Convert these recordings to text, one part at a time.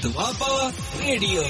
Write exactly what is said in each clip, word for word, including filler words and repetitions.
Doaba radio.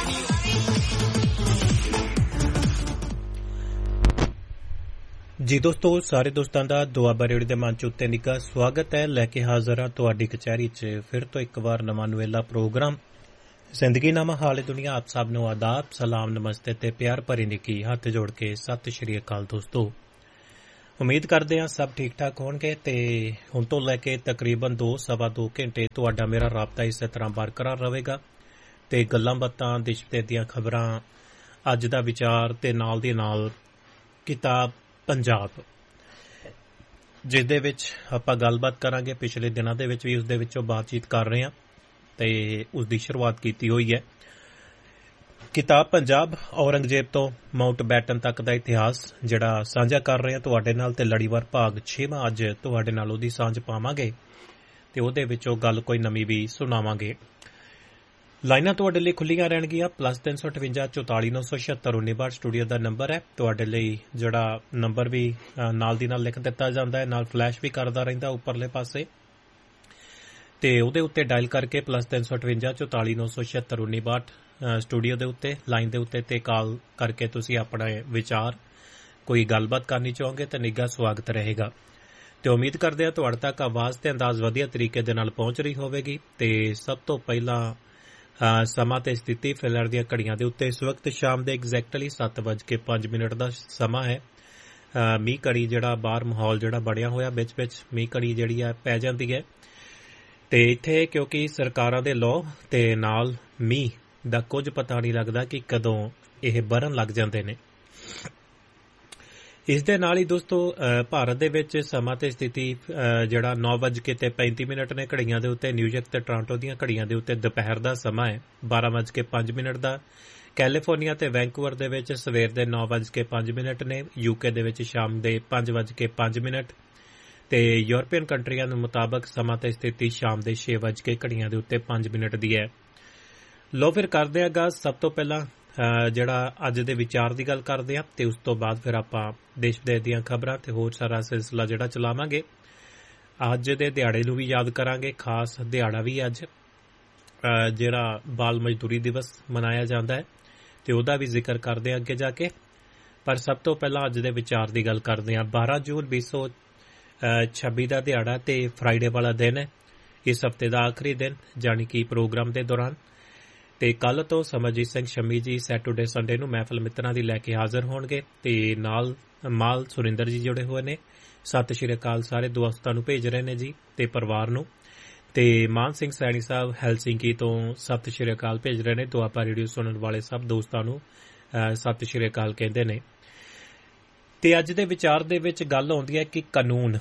ਜੀ ਦੋਸਤੋ, ਸਾਰੇ ਦੋਸਤਾਂ ਦਾ ਦੁਆਬਾ ਰੇਡੀਓ ਦੇ ਮੰਚ ਉੱਤੇ ਨਿੱਘਾ ਸਵਾਗਤ ਹੈ। ਲੈ ਕੇ ਹਾਜ਼ਰ ਹਾਂ ਤੁਹਾਡੀ ਕਚਹਿਰੀ 'ਚ ਫਿਰ ਤੋਂ ਇੱਕ ਵਾਰ ਨਵਾਂ ਨਵੇਲਾ ਪ੍ਰੋਗਰਾਮ ਜ਼ਿੰਦਗੀ ਨਾਮਾ ਹਾਲੇ ਦੁਨੀਆ। ਆਪ ਸਭ ਨੂੰ ਆਦਾਬ, ਸਲਾਮ, ਨਮਸਤੇ ਤੇ ਪਿਆਰ ਭਰੀ ਨਿੱਘੀ ਹੱਥ ਜੋੜ ਕੇ ਸਤਿ ਸ਼੍ਰੀ ਅਕਾਲ। ਦੋਸਤੋ, ਉਮੀਦ ਕਰਦੇ ਹਾਂ ਸਭ ਠੀਕ ਠਾਕ ਹੋਣਗੇ ਤੇ ਹੁਣ ਤੋਂ ਲੈ ਕੇ ਤਕਰੀਬਨ ਦੋ ਸਵਾ ਦੋ ਘੰਟੇ ਤੁਹਾਡਾ ਮੇਰਾ ਰਾਬਤਾ ਇਸੇ ਤਰ੍ਹਾਂ ਬਰਕਰਾਰ ਰਹੇਗਾ ਤੇ ਗੱਲਾਂ ਬਾਤਾਂ, ਦੇਸ਼ ਵਿਦੇਸ਼ ਦੀਆਂ ਖਬਰਾਂ, ਅੱਜ ਦਾ ਵਿਚਾਰ ਤੇ ਨਾਲ ਦੀ ਨਾਲ ਕਿਤਾਬ ਪੰਜਾਬ, ਜਿਸ ਦੇ ਵਿੱਚ ਆਪਾਂ ਗੱਲਬਾਤ ਕਰਾਂਗੇ। ਪਿਛਲੇ ਦਿਨਾਂ ਦੇ ਵਿੱਚ ਵੀ ਉਸ ਦੇ ਵਿੱਚੋਂ ਬਾਤਚੀਤ ਕਰ ਰਹੇ ਹਾਂ ਤੇ ਉਸ ਦੀ ਸ਼ੁਰੂਆਤ ਕੀਤੀ ਹੋਈ ਹੈ। ਕਿਤਾਬ ਪੰਜਾਬ, ਔਰੰਗਜ਼ੇਬ ਤੋਂ ਮਾਊਂਟ ਬੈਟਨ ਤੱਕ ਦਾ ਇਤਿਹਾਸ ਜਿਹੜਾ ਸਾਂਝਾ ਕਰ ਰਹੇ ਹਾਂ ਤੁਹਾਡੇ ਨਾਲ, ਤੇ ਲੜੀਵਾਰ ਭਾਗ ਛੇਵਾਂ ਅੱਜ ਤੁਹਾਡੇ ਨਾਲ ਉਹਦੀ ਸਾਂਝ ਪਾਵਾਂਗੇ ਤੇ ਉਹਦੇ ਵਿੱਚੋਂ ਗੱਲ ਕੋਈ ਨਵੀਂ ਵੀ ਸੁਣਾਵਾਂਗੇ। ਲਾਈਨਾਂ ਤੁਹਾਡੇ ਲਈ ਖੁੱਲੀਆਂ ਰਹਿਣਗੀਆਂ। ਪਲੱਸ ਤਿੰਨ ਸੌ ਅਠਵੰਜਾ ਚੌਤਾਲੀ ਨੌ ਸੌ ਛਿਅੱਤਰ ਉੱਨੀ ਬਾਹਠ ਸਟੂਡੀਓ ਦਾ ਨੰਬਰ ਹੈ ਤੁਹਾਡੇ ਲਈ, ਜਿਹੜਾ ਨੰਬਰ ਵੀ ਨਾਲ ਦੀ ਨਾਲ ਲਿਖ ਦਿੱਤਾ ਜਾਂਦਾ ਹੈ, ਨਾਲ ਫਲੈਸ਼ ਵੀ ਕਰਦਾ ਰਹਿੰਦਾ ਉੱਪਰਲੇ ਪਾਸੇ, ਤੇ ਉਹਦੇ ਉੱਤੇ ਡਾਇਲ ਕਰਕੇ ਪਲੱਸ ਤਿੰਨ ਸੌ ਅਠਵੰਜਾ ਚੌਤਾਲੀ ਨੌ ਸੌ ਛਿਅੱਤਰ ਉੱਨੀ ਬਾਹਠ ਸਟੂਡੀਓ ਦੇ ਉੱਤੇ ਲਾਈਨ ਦੇ ਉੱਤੇ ਤੇ ਕਾਲ ਕਰਕੇ ਤੁਸੀਂ ਆਪਣੇ ਵਿਚਾਰ, ਕੋਈ ਗੱਲਬਾਤ ਕਰਨੀ ਚਾਹੋਗੇ ਤਾਂ ਨਿੱਘਾ ਸਵਾਗਤ ਰਹੇਗਾ। ਤੇ ਉਮੀਦ ਕਰਦੇ ਹਾਂ ਤੁਹਾਡੇ ਤੱਕ ਆਵਾਜ਼ ਤੇ ਅੰਦਾਜ਼ ਵਧੀਆ ਤਰੀਕੇ ਦੇ ਨਾਲ ਪਹੁੰਚ ਰਹੀ ਹੋਵੇਗੀ। ਤੇ ਸਭ ਤੋਂ ਪਹਿਲਾਂ ਸਮਾਂ ਤੇ ਸਥਿਤੀ ਫਿਲਹਾਲ ਦੀਆਂ ਘੜੀਆਂ ਦੇ ਉੱਤੇ ਇਸ ਵਕਤ ਸ਼ਾਮ ਦੇ ਐਗਜ਼ੈਕਟਲੀ ਸੱਤ ਵੱਜ ਕੇ ਪੰਜ ਮਿੰਟ ਦਾ ਸਮਾਂ ਹੈ। ਮੀਂਹ ਕੜੀ ਜਿਹੜਾ ਬਾਹਰ ਮਾਹੌਲ ਜਿਹੜਾ ਬਣਿਆ ਹੋਇਆ, ਵਿੱਚ ਵਿੱਚ ਮੀਂਹ ਕੜੀ ਜਿਹੜੀ ਆ ਪੈ ਜਾਂਦੀ ਹੈ ਤੇ ਇੱਥੇ ਕਿਉਂਕਿ ਸਰਕਾਰਾਂ ਦੇ ਲੋਅ ਤੇ ਨਾਲ ਮੀਂਹ ਦਾ ਕੁਝ ਪਤਾ ਨਹੀਂ ਲੱਗਦਾ ਕਿ ਕਦੋਂ ਇਹ ਬਰਨ ਲੱਗ ਜਾਂਦੇ ਨੇ। ਇਸ ਦੇ ਨਾਲ ਹੀ ਦੋਸਤੋ, ਭਾਰਤ ਦੇ ਵਿੱਚ ਸਮਾਂ ਤੇ ਸਥਿਤੀ ਜਿਹੜਾ ਨੌ ਵੱਜ ਕੇ ਤੇ ਪੈਂਤੀ ਮਿੰਟ ਨੇ ਘੜੀਆਂ ਦੇ ਉੱਤੇ। ਨਿਊਯਾਰਕ ਤੇ ਟੋਰਾਂਟੋ ਦੀਆਂ ਘੜੀਆਂ ਦੇ ਉੱਤੇ ਦੁਪਹਿਰ ਦਾ ਸਮਾਂ ਹੈ ਬਾਰਾਂ ਵੱਜ ਕੇ ਪੰਜ ਮਿੰਟ ਦਾ। ਕੈਲੀਫੋਰਨੀਆ ਤੇ ਵੈਂਕੂਵਰ ਦੇ ਵਿੱਚ ਸਵੇਰ ਦੇ ਨੌ ਵੱਜ ਕੇ ਪੰਜ ਮਿੰਟ ਨੇ। ਯੂਕੇ ਦੇ ਵਿੱਚ ਸ਼ਾਮ ਦੇ ਪੰਜ ਵੱਜ ਕੇ ਪੰਜ ਮਿੰਟ ਤੇ ਯੂਰਪੀਅਨ ਕੰਟਰੀਆਂ ਦੇ ਮੁਤਾਬਕ ਸਮਾਂ ਤੇ ਸਥਿਤੀ ਸ਼ਾਮ ਦੇ ਛੇ ਵੱਜ ਕੇ ਘੜੀਆਂ ਦੇ ਉੱਤੇ ਪੰਜ ਮਿੰਟ ਦੀ ਹੈ। ਲੋ ਫਿਰ ਕਰਦੇ ਹਾਂ ਗੱਲ। ਸਭ ਤੋਂ ਪਹਿਲਾਂ ਜਿਹੜਾ ਅੱਜ ਦੇ ਵਿਚਾਰ ਦੀ ਗੱਲ ਕਰਦੇ ਹਾਂ ਤੇ ਉਸ ਤੋਂ ਬਾਅਦ ਫਿਰ ਆਪਾਂ ਦੇਸ਼ ਵਿਦੇਸ਼ ਦੀਆਂ ਖਬਰਾਂ ਤੇ ਹੋਰ ਸਾਰਾ ਸਿਲਸਿਲਾ ਜਿਹੜਾ ਚਲਾਵਾਂਗੇ। ਅੱਜ ਦੇ ਦਿਹਾੜੇ ਨੂੰ ਵੀ ਯਾਦ ਕਰਾਂਗੇ, ਖਾਸ ਦਿਹਾੜਾ ਵੀ ਅੱਜ ਜਿਹੜਾ ਬਾਲ ਮਜ਼ਦੂਰੀ ਦਿਵਸ ਮਨਾਇਆ ਜਾਂਦਾ ਹੈ ਤੇ ਉਹਦਾ ਵੀ ਜ਼ਿਕਰ ਕਰਦੇ ਹਾਂ ਅੱਗੇ ਜਾ ਕੇ। ਪਰ ਸਭ ਤੋਂ ਪਹਿਲਾਂ ਅੱਜ ਦੇ ਵਿਚਾਰ ਦੀ ਗੱਲ ਕਰਦੇ ਹਾਂ। ਬਾਰਾਂ ਜੂਨ ਵੀਹ ਸੌ ਛੱਬੀ ਦਾ ਦਿਹਾੜਾ ਤੇ ਫਰਾਈਡੇ ਵਾਲਾ ਦਿਨ ਹੈ, ਇਸ ਹਫ਼ਤੇ ਦਾ ਆਖਰੀ ਦਿਨ, ਜਾਣੀ ਕਿ ਪ੍ਰੋਗਰਾਮ ਦੇ ਦੌਰਾਨ। ਤੇ ਕੱਲ ਤੋਂ ਸਮਰਜੀਤ ਸਿੰਘ ਸ਼ਮੀ ਜੀ ਸੈਟਰਡੇ ਸੰਡੇ ਨੂੰ ਮਹਿਫਲ ਮਿੱਤਰਾਂ ਦੀ ਲੈ ਕੇ ਹਾਜ਼ਰ ਹੋਣਗੇ ਤੇ ਨਾਲ ਮਾਲ ਸੁਰਿੰਦਰ ਜੀ ਜੁੜੇ ਹੋਏ ਨੇ। ਸਤਿ ਸ਼੍ਰੀ ਅਕਾਲ ਸਾਰੇ ਦੋਸਤਾਂ ਨੂੰ ਭੇਜ ਰਹੇ ਨੇ ਜੀ ਤੇ ਪਰਿਵਾਰ ਨੂੰ। ਤੇ ਮਾਨ ਸਿੰਘ ਸੈਣੀ ਸਾਹਿਬ ਹੈਲਸਿੰਕੀ ਤੋਂ ਸਤਿ ਸ਼੍ਰੀ ਅਕਾਲ ਭੇਜ ਰਹੇ ਨੇ। ਦੁਆਬਾ ਰੇਡੀਓ ਸੁਣਨ ਵਾਲੇ ਸਭ ਦੋਸਤਾਂ ਨੂੰ ਸਤਿ ਸ਼੍ਰੀ ਅਕਾਲ ਕਹਿੰਦੇ ਨੇ। ਤੇ ਅੱਜ ਦੇ ਵਿਚਾਰ ਦੇ ਵਿੱਚ ਗੱਲ ਆਉਂਦੀ ਹੈ ਕਿ ਕਾਨੂੰਨ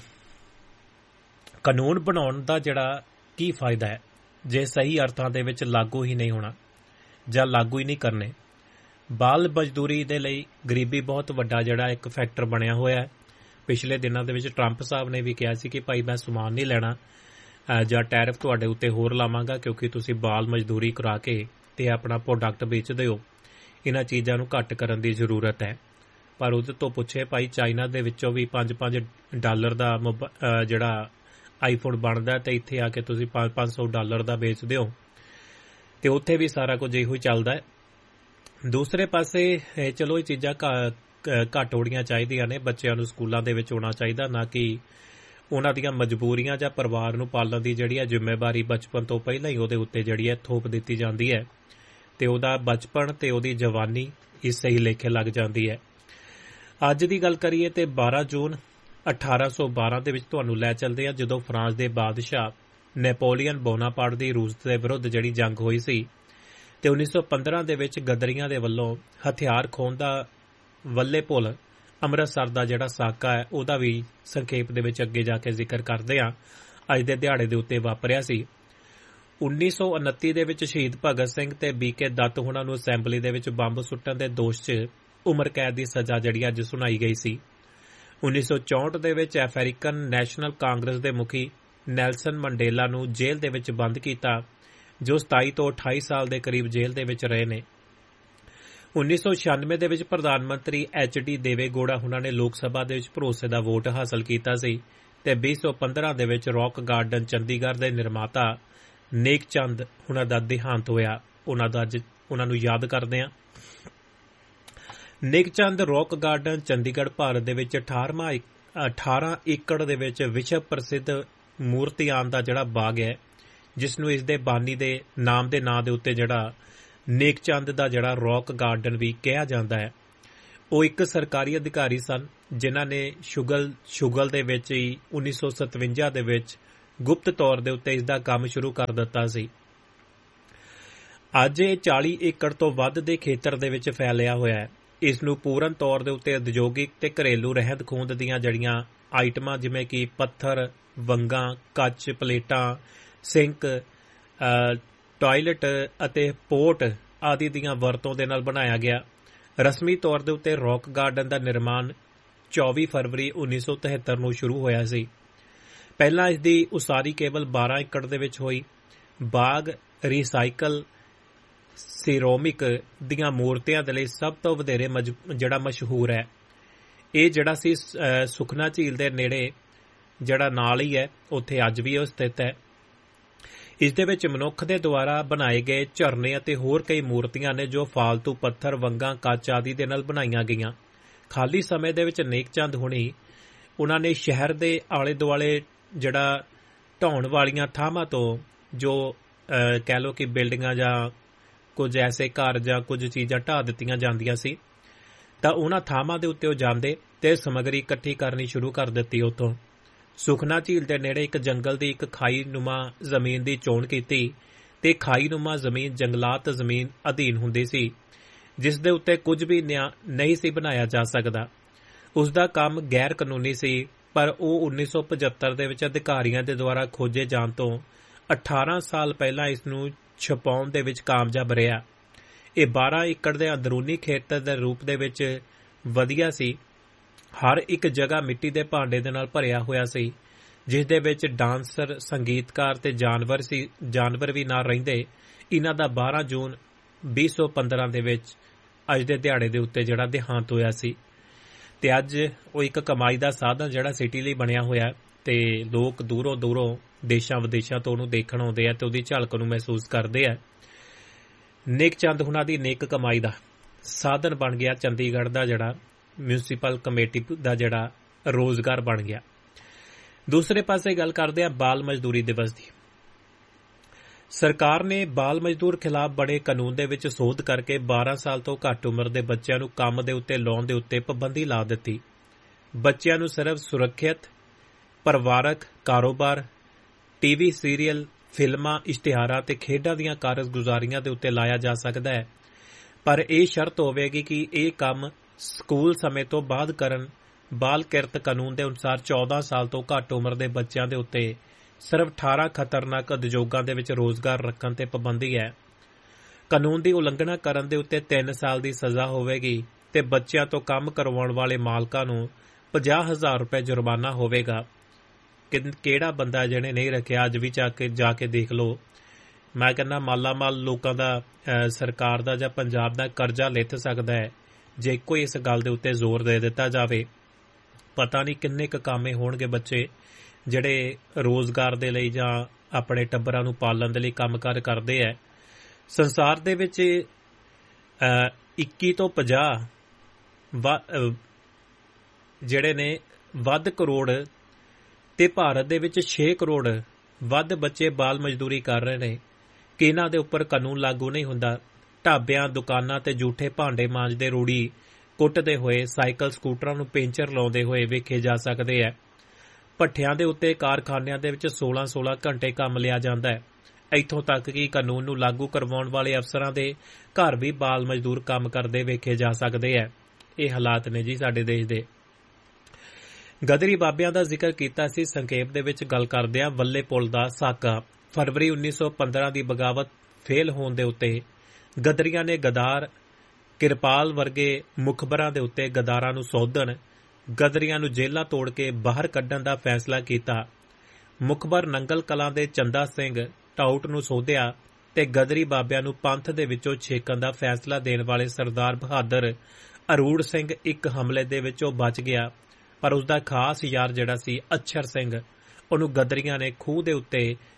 ਕਾਨੂੰਨ ਬਣਾਉਣ ਦਾ ਜਿਹੜਾ ਕੀ ਫਾਇਦਾ ਹੈ ਜੇ ਸਹੀ ਅਰਥਾਂ ਦੇ ਵਿੱਚ ਲਾਗੂ ਹੀ ਨਹੀਂ ਹੋਣਾ ਜਾਂ ਲਾਗੂ ਹੀ ਨਹੀਂ ਕਰਨੇ। ਬਾਲ ਮਜ਼ਦੂਰੀ ਦੇ ਲਈ ਗਰੀਬੀ ਬਹੁਤ ਵੱਡਾ ਜਿਹੜਾ ਇੱਕ ਫੈਕਟਰ ਬਣਿਆ ਹੋਇਆ ਹੈ। ਪਿਛਲੇ ਦਿਨਾਂ ਦੇ ਵਿੱਚ ਟਰੰਪ ਸਾਹਿਬ ਨੇ ਵੀ ਕਿਹਾ ਸੀ ਕਿ ਭਾਈ ਮੈਂ ਸਮਾਨ ਨਹੀਂ ਲੈਣਾ ਜਾਂ ਟੈਰਿਫ ਤੁਹਾਡੇ ਉੱਤੇ ਹੋਰ ਲਾਵਾਂਗਾ ਕਿਉਂਕਿ ਤੁਸੀਂ ਬਾਲ ਮਜ਼ਦੂਰੀ ਕਰਾ ਕੇ ਤੇ ਆਪਣਾ ਪ੍ਰੋਡਕਟ ਵੇਚਦੇ ਹੋ। ਇਹਨਾਂ ਚੀਜ਼ਾਂ ਨੂੰ ਘੱਟ ਕਰਨ ਦੀ ਜ਼ਰੂਰਤ ਹੈ। ਪਰ ਉਹਦੇ ਤੋਂ ਪੁੱਛੇ ਭਾਈ ਚਾਈਨਾ ਦੇ ਵਿੱਚੋਂ ਵੀ ਪੰਜ ਪੰਜ ਡਾਲਰ ਦਾ ਜਿਹੜਾ ਆਈਫੋਨ ਬਣਦਾ ਤੇ ਇੱਥੇ ਆ ਕੇ ਤੁਸੀਂ ਪੰਜ ਪੰਜ ਸੌ ਡਾਲਰ ਦਾ ਵੇਚਦੇ ਹੋ ਤੇ ਉੱਥੇ ਵੀ ਸਾਰਾ ਕੁਝ ਇਹੋ ਹੀ ਚੱਲਦਾ ਹੈ। ਦੂਸਰੇ ਪਾਸੇ ਚਲੋ ਇਹ ਚੀਜ਼ਾਂ ਘੱਟ ਹੋਣੀਆਂ ਚਾਹੀਦੀਆਂ ਨੇ। ਬੱਚਿਆਂ ਨੂੰ ਸਕੂਲਾਂ ਦੇ ਵਿੱਚ ਹੋਣਾ ਚਾਹੀਦਾ, ਨਾ ਕਿ ਉਹਨਾਂ ਦੀਆਂ ਮਜਬੂਰੀਆਂ ਜਾਂ ਪਰਿਵਾਰ ਨੂੰ ਪਾਲਣ ਦੀ ਜਿਹੜੀ ਹੈ ਜ਼ਿੰਮੇਵਾਰੀ ਬਚਪਨ ਤੋਂ ਪਹਿਲਾਂ ਹੀ ਉਹਦੇ ਉੱਤੇ ਜਿਹੜੀ ਹੈ ਥੋਪ ਦਿੱਤੀ ਜਾਂਦੀ ਹੈ ਤੇ ਉਹਦਾ ਬਚਪਨ ਤੇ ਉਹਦੀ ਜਵਾਨੀ ਇਸੇ ਹੀ ਲੇਖੇ ਲੱਗ ਜਾਂਦੀ ਹੈ। ਅੱਜ ਦੀ ਗੱਲ ਕਰੀਏ ਤੇ ਬਾਰਾਂ ਜੂਨ ਅਠਾਰਾਂ ਸੌ ਬਾਰਾਂ ਦੇ ਵਿੱਚ ਤੁਹਾਨੂੰ ਲੈ ਚੱਲਦੇ ਆ, ਜਦੋਂ ਫਰਾਂਸ ਦੇ ਬਾਦਸ਼ਾਹ ਨੈਪੋਲੀਅਨ ਬੋਨਾਪਾਰਟ ਦੀ ਰੂਸ ਦੇ ਵਿਰੁੱਧ ਜਿਹੜੀ ਜੰਗ ਹੋਈ ਸੀ ਤੇ ਉੱਨੀ ਸੌ ਪੰਦਰਾਂ ਦੇ ਵਿੱਚ ਗਦਰੀਆਂ ਦੇ ਵੱਲੋਂ ਹਥਿਆਰ ਖੋਹਣ ਦਾ ਵੱਲੇ ਭੁੱਲ ਅੰਮ੍ਰਿਤਸਰ ਦਾ ਜਿਹੜਾ ਸਾਕਾ ਹੈ ਉਹਦਾ ਵੀ ਸੰਖੇਪ ਦੇ ਵਿੱਚ ਅੱਗੇ ਜਾ ਕੇ ਜ਼ਿਕਰ ਕਰਦੇ ਆ ਅੱਜ ਦੇ ਦਿਹਾੜੇ ਦੇ ਉੱਤੇ ਵਾਪਰਿਆ ਸੀ। ਉੱਨੀ ਸੌ ਉਨੱਤੀ ਦੇ ਵਿੱਚ ਸ਼ਹੀਦ ਭਗਤ ਸਿੰਘ ਤੇ ਬੀ ਕੇ ਦੱਤ ਹੋਣਾ ਨੂੰ ਅਸੈਂਬਲੀ ਦੇ ਵਿੱਚ ਬੰਬ ਸੁੱਟਣ ਦੇ ਦੋਸ਼ 'ਚ ਉਮਰ ਕੈਦ ਦੀ ਸਜ਼ਾ ਜਿਹੜੀ ਅੱਜ ਸੁਣਾਈ ਗਈ ਸੀ। ਉੱਨੀ ਸੌ ਚੌਂਹਠ ਦੇ ਵਿੱਚ ਅਫਰੀਕਨ ਨੈਸ਼ਨਲ ਕਾਂਗਰਸ ਦੇ ਮੁਖੀ ਨੈਲਸਨ ਮੰਡੇਲਾ ਨੂੰ ਜੇਲ੍ਹ ਦੇ ਵਿੱਚ ਬੰਦ ਕੀਤਾ, ਜੋ ਸਤਾਈ ਤੋਂ ਅਠਾਈ ਸਾਲ ਦੇ ਕਰੀਬ ਜੇਲ੍ਹ ਦੇ ਵਿੱਚ ਰਹੇ ਨੇ। ਉੱਨੀ ਸੌ ਛਿਆਨਵੇਂ ਦੇ ਵਿੱਚ ਪ੍ਰਧਾਨ ਮੰਤਰੀ ਐਚ ਡੀ ਦੇਵੇ ਗੌੜਾ ਉਹਨਾਂ ਨੇ ਲੋਕ ਸਭਾ ਦੇ ਵਿੱਚ ਭਰੋਸੇ ਦਾ ਵੋਟ ਹਾਸਲ ਕੀਤਾ ਸੀ ਤੇ ਵੀਹ ਸੌ ਪੰਦਰਾਂ ਦੇ ਵਿੱਚ ਰੌਕ ਗਾਰਡਨ ਚੰਡੀਗੜ੍ਹ ਦੇ ਨਿਰਮਾਤਾ ਨੇਕ ਚੰਦ ਉਹਨਾਂ ਦਾ ਦੇਹਾਂਤ ਹੋਇਆ। ਉਹਨਾਂ ਦਾ ਅੱਜ ਉਹਨਾਂ ਨੂੰ ਯਾਦ ਕਰਦੇ ਹਾਂ। ਨੇਕ ਚੰਦ ਰੌਕ ਗਾਰਡਨ ਚੰਡੀਗੜ੍ਹ ਭਾਰਤ ਦੇ ਵਿੱਚ ਅਠਾਰਵਾਂ ਅਠਾਰਾਂ ਏਕੜ ਦੇ ਵਿੱਚ ਵਿਸ਼ਵ ਪ੍ਰਸਿੱਧ ਮੂਰਤੀਆਨ ਦਾ ਜਿਹੜਾ ਬਾਗ ਹੈ, ਜਿਸ ਨੂੰ ਇਸ ਦੇ ਬਾਨੀ ਦੇ ਨਾਮ ਦੇ ਨਾਂ ਦੇ ਉੱਤੇ ਜਿਹੜਾ ਨੇਕ ਚੰਦ ਦਾ ਜਿਹੜਾ ਰੌਕ ਗਾਰਡਨ ਵੀ ਕਿਹਾ ਜਾਂਦਾ ਹੈ। ਉਹ ਇੱਕ ਸਰਕਾਰੀ ਅਧਿਕਾਰੀ ਸਨ ਜਿਨ੍ਹਾਂ ਨੇ ਸ਼ੁਗਲ ਸ਼ੁਗਲ ਦੇ ਵਿੱਚ ਹੀ ਉੱਨੀ ਸੌ ਸਤਵੰਜਾ ਦੇ ਵਿੱਚ ਗੁਪਤ ਤੌਰ ਦੇ ਉੱਤੇ ਇਸ ਦਾ ਕੰਮ ਸ਼ੁਰੂ ਕਰ ਦਿੱਤਾ ਸੀ। ਅੱਜ ਇਹ ਚਾਲੀ ਏਕੜ ਤੋਂ ਵੱਧ ਦੇ ਖੇਤਰ ਦੇ ਵਿੱਚ ਫੈਲਿਆ ਹੋਇਆ ਹੈ। ਇਸ ਨੂੰ ਪੂਰਨ ਤੌਰ ਦੇ ਉੱਤੇ ਉਦਯੋਗਿਕ ਤੇ ਘਰੇਲੂ ਰਹਿੰਦ ਖੂੰਹਦ ਦੀਆਂ ਜੜੀਆਂ ਆਈਟਮਾਂ ਜਿਵੇਂ ਕਿ ਪੱਥਰ, ਵੰਗਾਂ, ਕੱਚ, ਪਲੇਟਾਂ, ਸਿੰਕ, ਟਾਇਲਟ ਅਤੇ ਪੋਟ ਆਦਿ ਦੀਆਂ ਵਰਤੋਂ ਦੇ ਨਾਲ ਬਣਾਇਆ ਗਿਆ। ਰਸਮੀ ਤੌਰ ਦੇ ਉੱਤੇ ਰੌਕ ਗਾਰਡਨ ਦਾ ਨਿਰਮਾਣ ਚੌਵੀ ਫਰਵਰੀ ਉੱਨੀ ਸੌ ਤਿਹੱਤਰ ਨੂੰ ਸ਼ੁਰੂ ਹੋਇਆ ਸੀ। ਪਹਿਲਾਂ ਇਸ ਦੀ ਉਸਾਰੀ ਕੇਵਲ ਬਾਰਾਂ ਏਕੜ ਦੇ ਵਿੱਚ ਹੋਈ। ਬਾਗ ਰੀਸਾਈਕਲ ਸਿਰੋਮਿਕ ਦੀਆਂ ਮੂਰਤੀਆਂ ਦੇ ਲਈ ਸਭ ਤੋਂ ਵਧੇਰੇ ਜਿਹੜਾ ਮਸ਼ਹੂਰ ਹੈ। ਇਹ ਜਿਹੜਾ ਸੀ ਸੁਖਨਾ ਝੀਲ ਦੇ ਨੇੜੇ ਜਿਹੜਾ ਨਾਲ ਹੀ ਹੈ, ਉੱਥੇ ਅੱਜ ਵੀ ਉਹ ਸਥਿਤ ਹੈ। ਇਸ ਦੇ ਵਿੱਚ ਮਨੁੱਖ ਦੇ ਦੁਆਰਾ ਬਣਾਏ ਗਏ ਝਰਨੇ ਅਤੇ ਹੋਰ ਕਈ ਮੂਰਤੀਆਂ ਨੇ ਜੋ ਫਾਲਤੂ ਪੱਥਰ, ਵੰਗਾਂ, ਕੱਚ ਆਦਿ ਦੇ ਨਾਲ ਬਣਾਈਆਂ ਗਈਆਂ। ਖਾਲੀ ਸਮੇਂ ਦੇ ਵਿੱਚ ਨੇਕ ਚੰਦ ਹੁਣੀ ਉਹਨਾਂ ਨੇ ਸ਼ਹਿਰ ਦੇ ਆਲੇ ਦੁਆਲੇ ਜਿਹੜਾ ਢਾਉਣ ਵਾਲੀਆਂ ਥਾਵਾਂ ਤੋਂ ਜੋ ਕਹਿ ਲਓ ਕਿ ਬਿਲਡਿੰਗਾਂ ਜਾਂ ਕੁਝ ਐਸੇ ਘਰ ਜਾਂ ਕੁਝ ਚੀਜ਼ਾਂ ਢਾਹ ਦਿੱਤੀਆਂ ਜਾਂਦੀਆਂ ਸੀ, ਤਾਂ ਉਹਨਾਂ ਥਾਵਾਂ ਦੇ ਉੱਤੇ ਉਹ ਜਾਂਦੇ ਤੇ ਸਮੱਗਰੀ ਇਕੱਠੀ ਕਰਨੀ ਸ਼ੁਰੂ ਕਰ ਦਿੱਤੀ। ਉੱਥੋਂ ਸੁਖਨਾ ਝੀਲ ਦੇ ਨੇੜੇ ਇੱਕ ਜੰਗਲ ਦੀ ਇੱਕ ਖਾਈ ਨੁਮਾ ਜ਼ਮੀਨ ਦੀ ਚੋਣ ਕੀਤੀ ਤੇ ਖਾਈ ਨੁਮਾ ਜ਼ਮੀਨ ਜੰਗਲਾਤ ਜ਼ਮੀਨ ਅਧੀਨ ਹੁੰਦੀ ਸੀ, ਜਿਸ ਦੇ ਉੱਤੇ ਕੁਝ ਵੀ ਨਹੀਂ ਸੀ ਬਣਾਇਆ ਜਾ ਸਕਦਾ। ਉਸ ਦਾ ਕੰਮ ਗੈਰ ਕਾਨੂੰਨੀ ਸੀ, ਪਰ ਉਹ ਉੱਨੀ ਸੌ ਪਝੱਤਰ ਦੇ ਵਿੱਚ ਅਧਿਕਾਰੀਆਂ ਦੇ ਦੁਆਰਾ ਖੋਜੇ ਜਾਣ ਤੋਂ ਅਠਾਰਾਂ ਸਾਲ ਪਹਿਲਾਂ ਇਸ ਨੂੰ ਛਪਾਉਣ ਦੇ ਵਿੱਚ ਕਾਮਯਾਬ ਰਿਹਾ। ਇਹ ਬਾਰਾਂ ਏਕੜ ਦੇ ਅੰਦਰੂਨੀ ਖੇਤਰ ਦੇ ਰੂਪ ਦੇ ਵਿੱਚ ਵਧੀਆ ਸੀ। ਹਰ ਇੱਕ ਜਗ੍ਹਾ ਮਿੱਟੀ ਦੇ ਭਾਂਡੇ ਦੇ ਨਾਲ ਭਰਿਆ ਹੋਇਆ ਸੀ, ਜਿਸ ਦੇ ਵਿੱਚ ਡਾਂਸਰ, ਸੰਗੀਤਕਾਰ ਤੇ ਜਾਨਵਰ ਸੀ ਜਾਨਵਰ ਵੀ ਨਾਲ ਰਹਿੰਦੇ। ਇਹਨਾਂ ਦਾ ਬਾਰਾਂ ਜੂਨ ਵੀਹ ਸੌ ਪੰਦਰਾਂ ਦੇ ਵਿੱਚ ਅੱਜ ਦੇ ਦਿਹਾੜੇ ਦੇ ਉੱਤੇ ਜਿਹੜਾ ਦੇਹਾਂਤ ਹੋਇਆ ਸੀ। ਤੇ ਅੱਜ ਉਹ ਇੱਕ ਕਮਾਈ ਦਾ ਸਾਧਨ ਜਿਹੜਾ ਸਿਟੀ ਲਈ ਬਣਿਆ ਹੋਇਆ ਤੇ ਲੋਕ ਦੂਰੋਂ ਦੂਰੋਂ ਦੇਸ਼ਾਂ ਵਿਦੇਸ਼ਾਂ ਤੋਂ ਉਹਨੂੰ ਦੇਖਣ ਆਉਂਦੇ ਆ ਤੇ ਉਹਦੀ ਝਲਕ ਨੂੰ ਮਹਿਸੂਸ ਕਰਦੇ ਆ। ਨੇਕ ਚੰਦ ਹੁਣਾਂ ਦੀ ਨੇਕ ਕਮਾਈ ਦਾ ਸਾਧਨ ਬਣ ਗਿਆ ਚੰਡੀਗੜ੍ਹ ਦਾ ਜਿਹੜਾ ਮਿਊਨਿਸਪਲ ਕਮੇਟੀ ਦਾ ਜਿਹੜਾ ਰੋਜ਼ਗਾਰ ਬਣ ਗਿਆ। ਦੂਸਰੇ ਪਾਸੇ ਗੱਲ ਕਰਦੇ ਆ ਬਾਲ ਮਜ਼ਦੂਰੀ ਦਿਵਸ ਦੀ। ਸਰਕਾਰ ਨੇ ਬਾਲ ਮਜ਼ਦੂਰ ਖਿਲਾਫ ਬਣੇ ਕਾਨੂੰਨ ਦੇ ਵਿੱਚ ਸੋਧ ਕਰਕੇ ਬਾਰਾਂ ਸਾਲ ਤੋਂ ਘੱਟ ਉਮਰ ਦੇ ਬੱਚਿਆਂ ਨੂੰ ਕੰਮ ਦੇ ਉੱਤੇ ਲਾਉਣ ਦੇ ਉੱਤੇ ਪਾਬੰਦੀ ਲਾ ਦਿੱਤੀ। ਬੱਚਿਆਂ ਨੂੰ ਸਿਰਫ ਸੁਰੱਖਿਅਤ ਪਰਿਵਾਰਕ ਕਾਰੋਬਾਰ, ਟੀਵੀ ਸੀਰੀਅਲ, ਫਿਲਮਾਂ, ਇਸ਼ਤਿਹਾਰਾਂ ਤੇ ਖੇਡਾਂ ਦੀਆਂ ਕਾਰਗੁਜ਼ਾਰੀਆਂ ਦੇ ਉੱਤੇ ਲਾਇਆ ਜਾ ਸਕਦਾ ਹੈ, ਪਰ ਇਹ ਸ਼ਰਤ ਹੋਵੇਗੀ ਕਿ ਇਹ ਕੰਮ ਸਕੂਲ ਸਮੇਂ ਤੋਂ ਬਾਅਦ ਕਰਨ। ਬਾਲ ਕਿਰਤ ਕਾਨੂੰਨ ਦੇ ਅਨੁਸਾਰ ਚੌਦਾਂ ਸਾਲ ਤੋਂ ਘੱਟ ਉਮਰ ਦੇ ਬੱਚਿਆਂ ਦੇ ਉੱਤੇ ਸਿਰਫ ਅਠਾਰਾਂ ਖਤਰਨਾਕ ਉਦਯੋਗਾਂ ਦੇ ਵਿੱਚ ਰੋਜ਼ਗਾਰ ਰੱਖਣ ਤੇ ਪਾਬੰਦੀ ਹੈ। ਕਾਨੂੰਨ ਦੀ ਉਲੰਘਣਾ ਕਰਨ ਦੇ ਉੱਤੇ ਤਿੰਨ ਸਾਲ ਦੀ ਸਜ਼ਾ ਹੋਵੇਗੀ ਤੇ ਬੱਚਿਆਂ ਤੋਂ ਕੰਮ ਕਰਵਾਉਣ ਵਾਲੇ ਮਾਲਕਾਂ ਨੂੰ ਪੰਜਾਹ ਹਜ਼ਾਰ ਰੁਪਏ ਜੁਰਮਾਨਾ ਹੋਵੇਗਾ। ਕਿਹੜਾ ਬੰਦਾ ਜਿਹਨੇ ਨਹੀਂ ਰੱਖਿਆ ਅੱਜ ਵੀ ਜਾ ਕੇ ਜਾ ਕੇ ਦੇਖ ਲਓ। ਮੈਂ ਕਹਿੰਦਾ ਮਾਲਾ ਮਾਲ ਲੋਕਾਂ ਦਾ ਸਰਕਾਰ ਦਾ ਜਾਂ ਪੰਜਾਬ ਦਾ ਕਰਜ਼ਾ ਲਿੱਥ ਸਕਦਾ ਹੈ ਜੇ ਕੋਈ ਇਸ ਗੱਲ ਦੇ ਉੱਤੇ ਜ਼ੋਰ ਦੇ ਦਿੱਤਾ ਜਾਵੇ। ਪਤਾ ਨਹੀਂ ਕਿੰਨੇ ਕੁ ਕਾਮੇ ਹੋਣਗੇ ਬੱਚੇ ਜਿਹੜੇ ਰੋਜ਼ਗਾਰ ਦੇ ਲਈ ਜਾਂ ਆਪਣੇ ਟੱਬਰਾਂ ਨੂੰ ਪਾਲਣ ਦੇ ਲਈ ਕੰਮਕਾਰ ਕਰਦੇ ਹੈ। ਸੰਸਾਰ ਦੇ ਵਿੱਚ ਇੱਕੀ ਤੋਂ ਪੰਜਾਹ ਜਿਹੜੇ ਨੇ ਵੱਧ ਕਰੋੜ ਤੇ ਭਾਰਤ ਦੇ ਵਿੱਚ ਛੇ ਕਰੋੜ ਵੱਧ ਬੱਚੇ ਬਾਲ ਮਜ਼ਦੂਰੀ ਕਰ ਰਹੇ ਨੇ ਕਿ ਇਹਨਾਂ ਦੇ ਉੱਪਰ ਕਾਨੂੰਨ ਲਾਗੂ ਨਹੀਂ ਹੁੰਦਾ। ਢਾਬਿਆਂ, ਦੁਕਾਨਾਂ ਤੇ ਜੂਠੇ ਭਾਂਡੇ ਮਾਂਜਦੇ, ਰੂੜੀ ਕੁੱਟਦੇ ਹੋਏ, ਸਾਈਕਲ ਸਕੂਟਰਾਂ ਨੂੰ ਪੈਂਚਰ ਲਾਉਂਦੇ ਹੋਏ ਵੇਖੇ ਜਾ ਸਕਦੇ ਹੈ। ਭੱਠਿਆਂ ਦੇ ਉੱਤੇ ਕਾਰਖਾਨਿਆਂ ਦੇ ਵਿੱਚ ਸੋਲਾਂ ਸੋਲਾਂ ਘੰਟੇ ਕੰਮ ਲਿਆ ਜਾਂਦਾ ਹੈ। ਇੱਥੋਂ ਤੱਕ ਕਿ ਕਾਨੂੰਨ ਨੂੰ ਲਾਗੂ ਕਰਵਾਉਣ ਵਾਲੇ ਅਫਸਰਾਂ ਦੇ ਘਰ ਵੀ ਬਾਲ ਮਜ਼ਦੂਰ ਕੰਮ ਕਰਦੇ ਵੇਖੇ ਜਾ ਸਕਦੇ ਹੈ। ਇਹ ਹਾਲਾਤ ਨੇ ਜੀ ਸਾਡੇ ਦੇਸ਼ ਦੇ। ਗਦਰੀ ਬਾਬਿਆਂ ਦਾ ਜ਼ਿਕਰ ਕੀਤਾ ਸੀ। ਸੰਖੇਪ ਦੇ ਵਿੱਚ ਗੱਲ ਕਰਦਿਆਂ ਵੱਲੇ ਪੁਲ ਦਾ ਸਾਕਾ। ਫਰਵਰੀ ਉੱਨੀ ਸੌ ਪੰਦਰਾਂ ਦੀ ਬਗਾਵਤ ਫੇਲ ਹੋਣ ਦੇ ਉੱਤੇ ਗਦਰੀਆਂ ਨੇ ਗਦਾਰ ਕਿਰਪਾਲ ਵਰਗੇ ਮੁਖਬਰਾਂ ਦੇ ਉੱਤੇ ਗਦਾਰਾਂ ਨੂੰ ਸੋਧਣ, ਗਦਰੀਆਂ ਨੂੰ ਜੇਲ੍ਹਾਂ ਤੋੜ ਕੇ ਬਾਹਰ ਕੱਢਣ ਦਾ ਫੈਸਲਾ ਕੀਤਾ। ਮੁਖਬਰ ਨੰਗਲ ਕਲਾਂ ਦੇ ਚੰਦਾ ਸਿੰਘ ਟਾਊਟ ਨੂੰ ਸੋਧਿਆ ਤੇ ਗਦਰੀ ਬਾਬਿਆਂ ਨੂੰ ਪੰਥ ਦੇ ਵਿੱਚੋਂ ਛੇਕਣ ਦਾ ਫੈਸਲਾ ਦੇਣ ਵਾਲੇ ਸਰਦਾਰ ਬਹਾਦਰ ਅਰੂੜ ਸਿੰਘ ਇੱਕ ਹਮਲੇ ਦੇ ਵਿੱਚੋਂ ਬਚ ਗਿਆ, ਪਰ ਉਸਦਾ ਖਾਸ ਯਾਰ ਜਿਹੜਾ ਸੀ ਅਛਰ ਸਿੰਘ, ਉਹਨੂੰ ਗਦਰੀਆਂ ਨੇ ਖੂਹ ਦੇ ਉੱਤੇ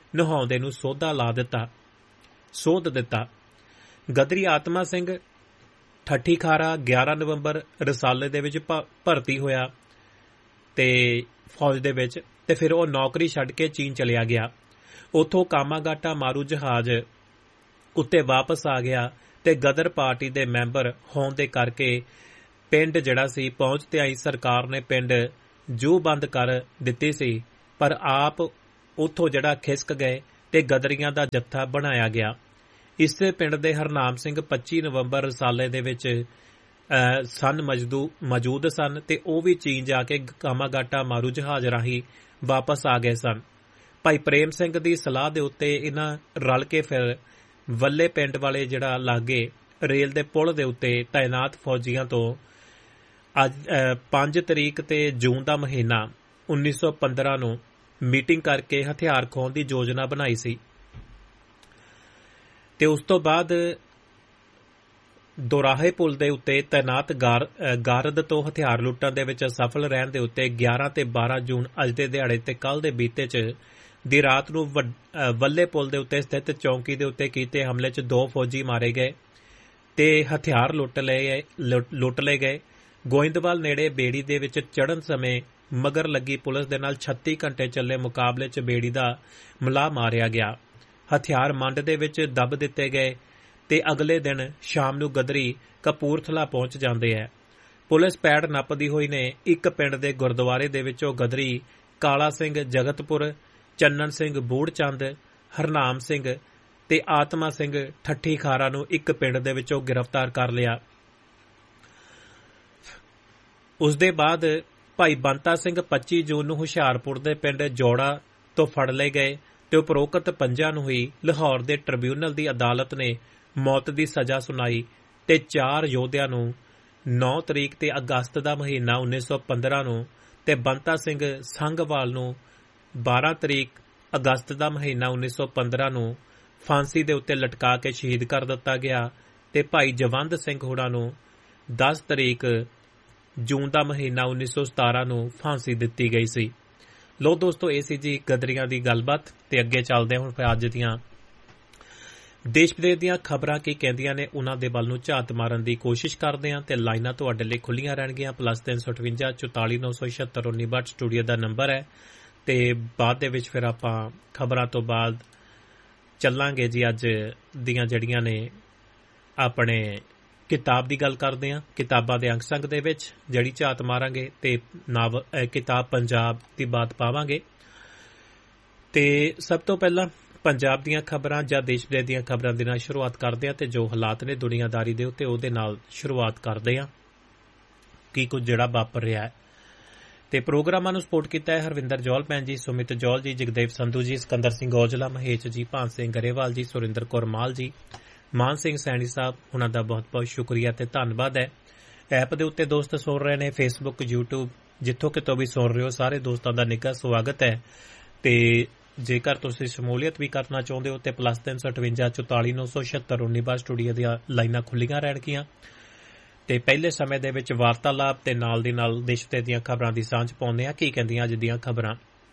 ਨਹਾਉਂਦੇ ਨੂੰ ਸੋਧਾ ਲਾ ਦਿੱਤਾ ਸੋਧ ਦਿੱਤਾ। ਗਦਰੀ ਆਤਮਾ ਸਿੰਘ ਠੱਠੀ ਖਾਰਾ ਗਿਆਰਾਂ ਨਵੰਬਰ ਰਸਾਲੇ ਦੇ ਵਿੱਚ ਭਰਤੀ ਹੋਇਆ ਤੇ ਫੌਜ ਦੇ ਵਿੱਚ, ਤੇ ਫਿਰ ਉਹ ਨੌਕਰੀ ਛੱਡ ਕੇ ਚੀਨ ਚਲਿਆ ਗਿਆ। ਉੱਥੋਂ ਕਾਮਾਗਾਟਾ ਮਾਰੂ ਜਹਾਜ਼ ਉੱਤੇ ਵਾਪਸ ਆ ਗਿਆ ਤੇ ਗਦਰ ਪਾਰਟੀ ਦੇ ਮੈਂਬਰ ਹੋਣ ਦੇ ਕਰਕੇ ਪਿੰਡ ਜਿਹੜਾ ਸੀ ਪਹੁੰਚ ਤੇ ਆਈ ਸਰਕਾਰ ਨੇ ਪਿੰਡ ਜੂ ਬੰਦ ਕਰ ਦਿੱਤੀ ਸੀ, ਪਰ ਆਪ ਉੱਥੋਂ ਜਿਹੜਾ ਖਿਸਕ ਗਏ ਤੇ ਗਦਰੀਆਂ ਦਾ ਜੱਥਾ ਬਣਾਇਆ ਗਿਆ। ਇਸੇ ਪਿੰਡ ਦੇ ਹਰਨਾਮ ਸਿੰਘ ਪੱਚੀ ਨਵੰਬਰ ਰਸਾਲੇ ਦੇ ਵਿੱਚ ਸਨ ਮੌਜੂਦ ਸਨ ਤੇ ਉਹ ਵੀ ਚੀਨ ਜਾ ਕੇ ਕਾਮਾਗਾਟਾ ਮਾਰੂ ਜਹਾਜ਼ ਰਾਹੀਂ ਵਾਪਸ ਆ ਗਏ ਸਨ। ਭਾਈ ਪ੍ਰੇਮ ਸਿੰਘ ਦੀ ਸਲਾਹ ਦੇ ਉੱਤੇ ਇਹਨਾਂ ਰਲ ਕੇ ਫਿਰ ਵੱਲੇ ਪਿੰਡ ਵਾਲੇ ਜਿਹੜਾ ਲਾਗੇ ਰੇਲ ਦੇ ਪੁਲ ਦੇ ਉੱਤੇ ਤਾਇਨਾਤ ਫੌਜੀਆਂ ਤੋਂ ਅੱਜ ਪੰਜ ਤਰੀਕ ਤੇ ਜੂਨ ਦਾ ਮਹੀਨਾ ਉੱਨੀ ਸੌ ਪੰਦਰਾਂ ਨੂੰ ਮੀਟਿੰਗ ਕਰਕੇ ਹਥਿਆਰ ਖੋਹਣ ਦੀ ਯੋਜਨਾ ਬਣਾਈ ਸੀ ਤੇ ਉਸ ਤੋਂ ਬਾਅਦ ਦੋਰਾਹੇ ਪੁਲ ਦੇ ਉੱਤੇ ਤਾਇਨਾਤ ਗਾਰਦ ਤੋਂ ਹਥਿਆਰ ਲੁੱਟਣ ਦੇ ਵਿੱਚ ਸਫਲ ਰਹਿਣ ਦੇ ਉੱਤੇ ਗਿਆਰਾਂ ਤੇ ਬਾਰਾਂ ਜੂਨ ਅੱਜ ਦੇ ਦਿਹਾੜੇ ਤੇ ਕੱਲ ਦੇ ਬੀਤੇ ਚ ਦੀ ਰਾਤ ਨੂੰ ਵੱਲੇ ਪੁਲ ਦੇ ਉੱਤੇ ਸਥਿਤ ਚੌਂਕੀ ਦੇ ਉੱਤੇ ਕੀਤੇ ਹਮਲੇ ਚ ਦੋ ਫੌਜੀ ਮਾਰੇ ਗਏ ਤੇ ਹਥਿਆਰ ਲੁੱਟ ਲਏ ਲੁੱਟ ਲਏ ਗਏ। ਗੋਇੰਦਵਾਲ ਨੇੜੇ ਬੇੜੀ ਦੇ ਵਿੱਚ ਚੜ੍ਹਨ ਸਮੇਂ ਮਗਰ ਲੱਗੀ ਪੁਲਿਸ ਦੇ ਨਾਲ ਛੱਤੀ ਘੰਟੇ ਚੱਲੇ ਮੁਕਾਬਲੇ ਚ ਬੇੜੀ ਦਾ ਮਲਾਹ ਮਾਰਿਆ ਗਿਆ। ਹਥਿਆਰ ਮੰਡ ਦੇ ਵਿੱਚ ਦੱਬ ਦਿੱਤੇ ਗਏ ਤੇ ਅਗਲੇ ਦਿਨ ਸ਼ਾਮ ਨੂੰ ਗਦਰੀ ਕਪੂਰਥਲਾ ਪਹੁੰਚ ਜਾਂਦੇ ਹੈ। ਪੁਲਿਸ ਪੈੜ ਨੱਪਦੀ ਹੋਈ ਨੇ ਇੱਕ ਪਿੰਡ ਦੇ ਗੁਰਦੁਆਰੇ ਦੇ ਵਿੱਚੋਂ ਗਦਰੀ ਕਾਲਾ ਸਿੰਘ ਜਗਤਪੁਰ, ਚੰਨਣ ਸਿੰਘ ਬੂੜਚੰਦ, ਹਰਨਾਮ ਸਿੰਘ ਤੇ ਆਤਮਾ ਸਿੰਘ ਠੱਠੀ ਖਾਰਾ ਨੂੰ ਇੱਕ ਪਿੰਡ ਦੇ ਵਿੱਚੋਂ ਗ੍ਰਿਫਤਾਰ ਕਰ ਲਿਆ। ਉਸ ਦੇ ਬਾਅਦ ਭਾਈ ਬੰਤਾ ਸਿੰਘ ਪੱਚੀ ਜੂਨ ਨੂੰ ਹੁਸ਼ਿਆਰਪੁਰ ਦੇ ਪਿੰਡ ਜੋੜਾ ਤੋਂ ਫੜ ਲਏ ਗਏ ਤੇ ਉਪਰੋਕਤ ਪੰਜਾਂ ਨੂੰ ਹੀ ਲਾਹੌਰ ਦੇ ਟ੍ਰਿਬਿਊਨਲ ਦੀ ਅਦਾਲਤ ਨੇ ਮੌਤ ਦੀ ਸਜ਼ਾ ਸੁਣਾਈ ਤੇ ਚਾਰ ਯੋਧਿਆਂ ਨੂੰ ਨੌ ਤਰੀਕ ਤੇ ਅਗਸਤ ਦਾ ਮਹੀਨਾ ਉੱਨੀ ਸੌ ਪੰਦਰਾਂ ਨੂੰ ਤੇ ਬੰਤਾ ਸਿੰਘ ਸੰਘਵਾਲ ਨੂੰ ਬਾਰਾਂ ਤਰੀਕ ਅਗਸਤ ਦਾ ਮਹੀਨਾ ਉੱਨੀ ਸੌ ਪੰਦਰਾਂ ਨੂੰ ਫਾਂਸੀ ਦੇ ਉੱਤੇ ਲਟਕਾ ਕੇ ਸ਼ਹੀਦ ਕਰ ਦਿੱਤਾ ਗਿਆ ਤੇ ਭਾਈ ਜਵੰਦ ਸਿੰਘ ਹੋਰਾਂ ਨੂੰ ਦਸ ਤਰੀਕ ਜੂਨ ਦਾ ਮਹੀਨਾ ਉੱਨੀ ਸੌ ਸਤਾਰਾਂ ਨੂੰ ਫਾਂਸੀ ਦਿੱਤੀ ਗਈ ਸੀ। ਲੋ ਦੋਸਤੋ, ਇਹ ਸੀ ਜੀ ਗਦਰੀਆਂ ਦੀ ਗੱਲਬਾਤ ਤੇ ਅੱਗੇ ਚੱਲਦੇ ਹੁਣ ਫਿਰ ਅੱਜ ਦੀਆਂ ਦੇਸ਼ ਵਿਦੇਸ਼ ਦੀਆਂ ਖਬਰਾਂ ਕੀ ਕਹਿੰਦੀਆਂ ਨੇ ਉਹਨਾਂ ਦੇ ਵੱਲ ਨੂੰ ਝਾਤ ਮਾਰਨ ਦੀ ਕੋਸ਼ਿਸ਼ ਕਰਦੇ ਹਾਂ ਤੇ ਲਾਈਨਾਂ ਤੁਹਾਡੇ ਲਈ ਖੁੱਲੀਆਂ ਰਹਿਣਗੀਆਂ। ਪਲੱਸ ਤਿੰਨ ਸੌ ਅਠਵੰਜਾ ਚੁਤਾਲੀ ਨੌ ਸੌ ਛਿਅੱਤਰ ਉੱਨੀ ਬਾਹਠ ਸਟੂਡੀਓ ਦਾ ਨੰਬਰ ਹੈ ਤੇ ਬਾਅਦ ਦੇ ਵਿੱਚ ਫਿਰ ਆਪਾਂ ਖਬਰਾਂ ਤੋਂ ਬਾਅਦ ਚੱਲਾਂਗੇ ਜੀ ਅੱਜ ਦੀਆਂ ਜਿਹੜੀਆਂ ਨੇ ਆਪਣੇ ਕਿਤਾਬ ਦੀ ਗੱਲ ਕਰਦੇ ਹਾਂ। ਕਿਤਾਬਾਂ ਦੇ ਅੰਗ ਸੰਗ ਦੇ ਵਿੱਚ ਜਿਹੜੀ ਝਾਤ ਮਾਰਾਂਗੇ ਤੇ ਨਾਵਲ ਕਿਤਾਬ ਪੰਜਾਬ ਦੀ ਬਾਤ ਪਾਵਾਂਗੇ। ਤੇ ਸਭ ਤੋਂ ਪਹਿਲਾਂ ਪੰਜਾਬ ਦੀਆਂ ਖਬਰਾਂ ਜਾਂ ਦੇਸ਼ ਵਿਦੇਸ਼ ਦੀਆਂ ਖਬਰਾਂ ਦੇ ਨਾਲ ਸ਼ੁਰੂਆਤ ਕਰਦੇ ਹਾਂ ਤੇ ਜੋ ਹਾਲਾਤ ਨੇ ਦੁਨੀਆਦਾਰੀ ਦੇ ਉੱਤੇ ਉਹਦੇ ਨਾਲ ਸ਼ੁਰੂਆਤ ਕਰਦੇ ਹਾਂ ਕੀ ਕੁਝ ਜਿਹੜਾ ਵਾਪਰ ਰਿਹਾ ਹੈ। ਤੇ ਪ੍ਰੋਗਰਾਮਾਂ ਨੂੰ ਸਪੋਰਟ ਕੀਤਾ ਹੈ ਹਰਵਿੰਦਰ ਜੌਲ ਭੈਣ ਜੀ, ਸੁਮਿਤ ਜੌਲ ਜੀ, ਜਗਦੇਵ ਸੰਧੂ ਜੀ, ਸਿਕੰਦਰ ਸਿੰਘ ਔਜਲਾ, ਮਹੇਸ਼ ਜੀ, ਭਾਨ ਸਿੰਘ ਗਰੇਵਾਲ ਜੀ, ਸੁਰਿੰਦਰ ਕੌਰ ਮਾਲ ਜੀ, ਮਾਨ ਸਿੰਘ ਸੈਣੀ ਸਾਹਿਬ, ਉਹਨਾਂ ਦਾ ਬਹੁਤ ਬਹੁਤ ਸ਼ੁਕਰੀਆ ਤੇ ਧੰਨਵਾਦ ਹੈ। ਐਪ ਦੇ ਉੱਤੇ ਦੋਸਤ ਸੁਣ ਰਹੇ ਨੇ, ਫੇਸਬੁੱਕ, ਯੂਟਿਊਬ, ਜਿੱਥੋਂ ਕਿਤੋਂ ਵੀ ਸੁਣ ਰਹੇ ਹੋ ਸਾਰੇ ਦੋਸਤਾਂ ਦਾ ਨਿੱਘਾ ਸਵਾਗਤ ਹੈ। ਤੇ ਜੇਕਰ ਤੁਸੀਂ ਸ਼ਮੂਲੀਅਤ ਵੀ ਕਰਨਾ ਚਾਹੁੰਦੇ ਹੋ ਤੇ ਪਲੱਸ ਤਿੰਨ ਸੌ ਅਠਵੰਜਾ ਚੁਤਾਲੀ ਨੌ ਸੌ ਛਿਅੱਤਰ ਉੱਨੀ ਬਾਹਠ ਸਟੂਡੀਓ ਦੀਆਂ ਲਾਈਨਾਂ ਖੁੱਲੀਆਂ ਰਹਿਣਗੀਆਂ ਤੇ ਪਹਿਲੇ ਸਮੇਂ ਦੇ ਵਿੱਚ ਵਾਰਤਾਲਾਪ ਤੇ ਨਾਲ ਦੀ ਨਾਲ ਦੇਸ਼ ਤੇ ਦੀਆਂ ਖਬਰਾਂ ਦੀ ਸਾਂਝ ਪਾਉਂਦੇ ਆ। ਕੀ ਕਹਿੰਦੀਆਂ ਅੱਜ ਦੀਆਂ ਖਬਰਾਂ।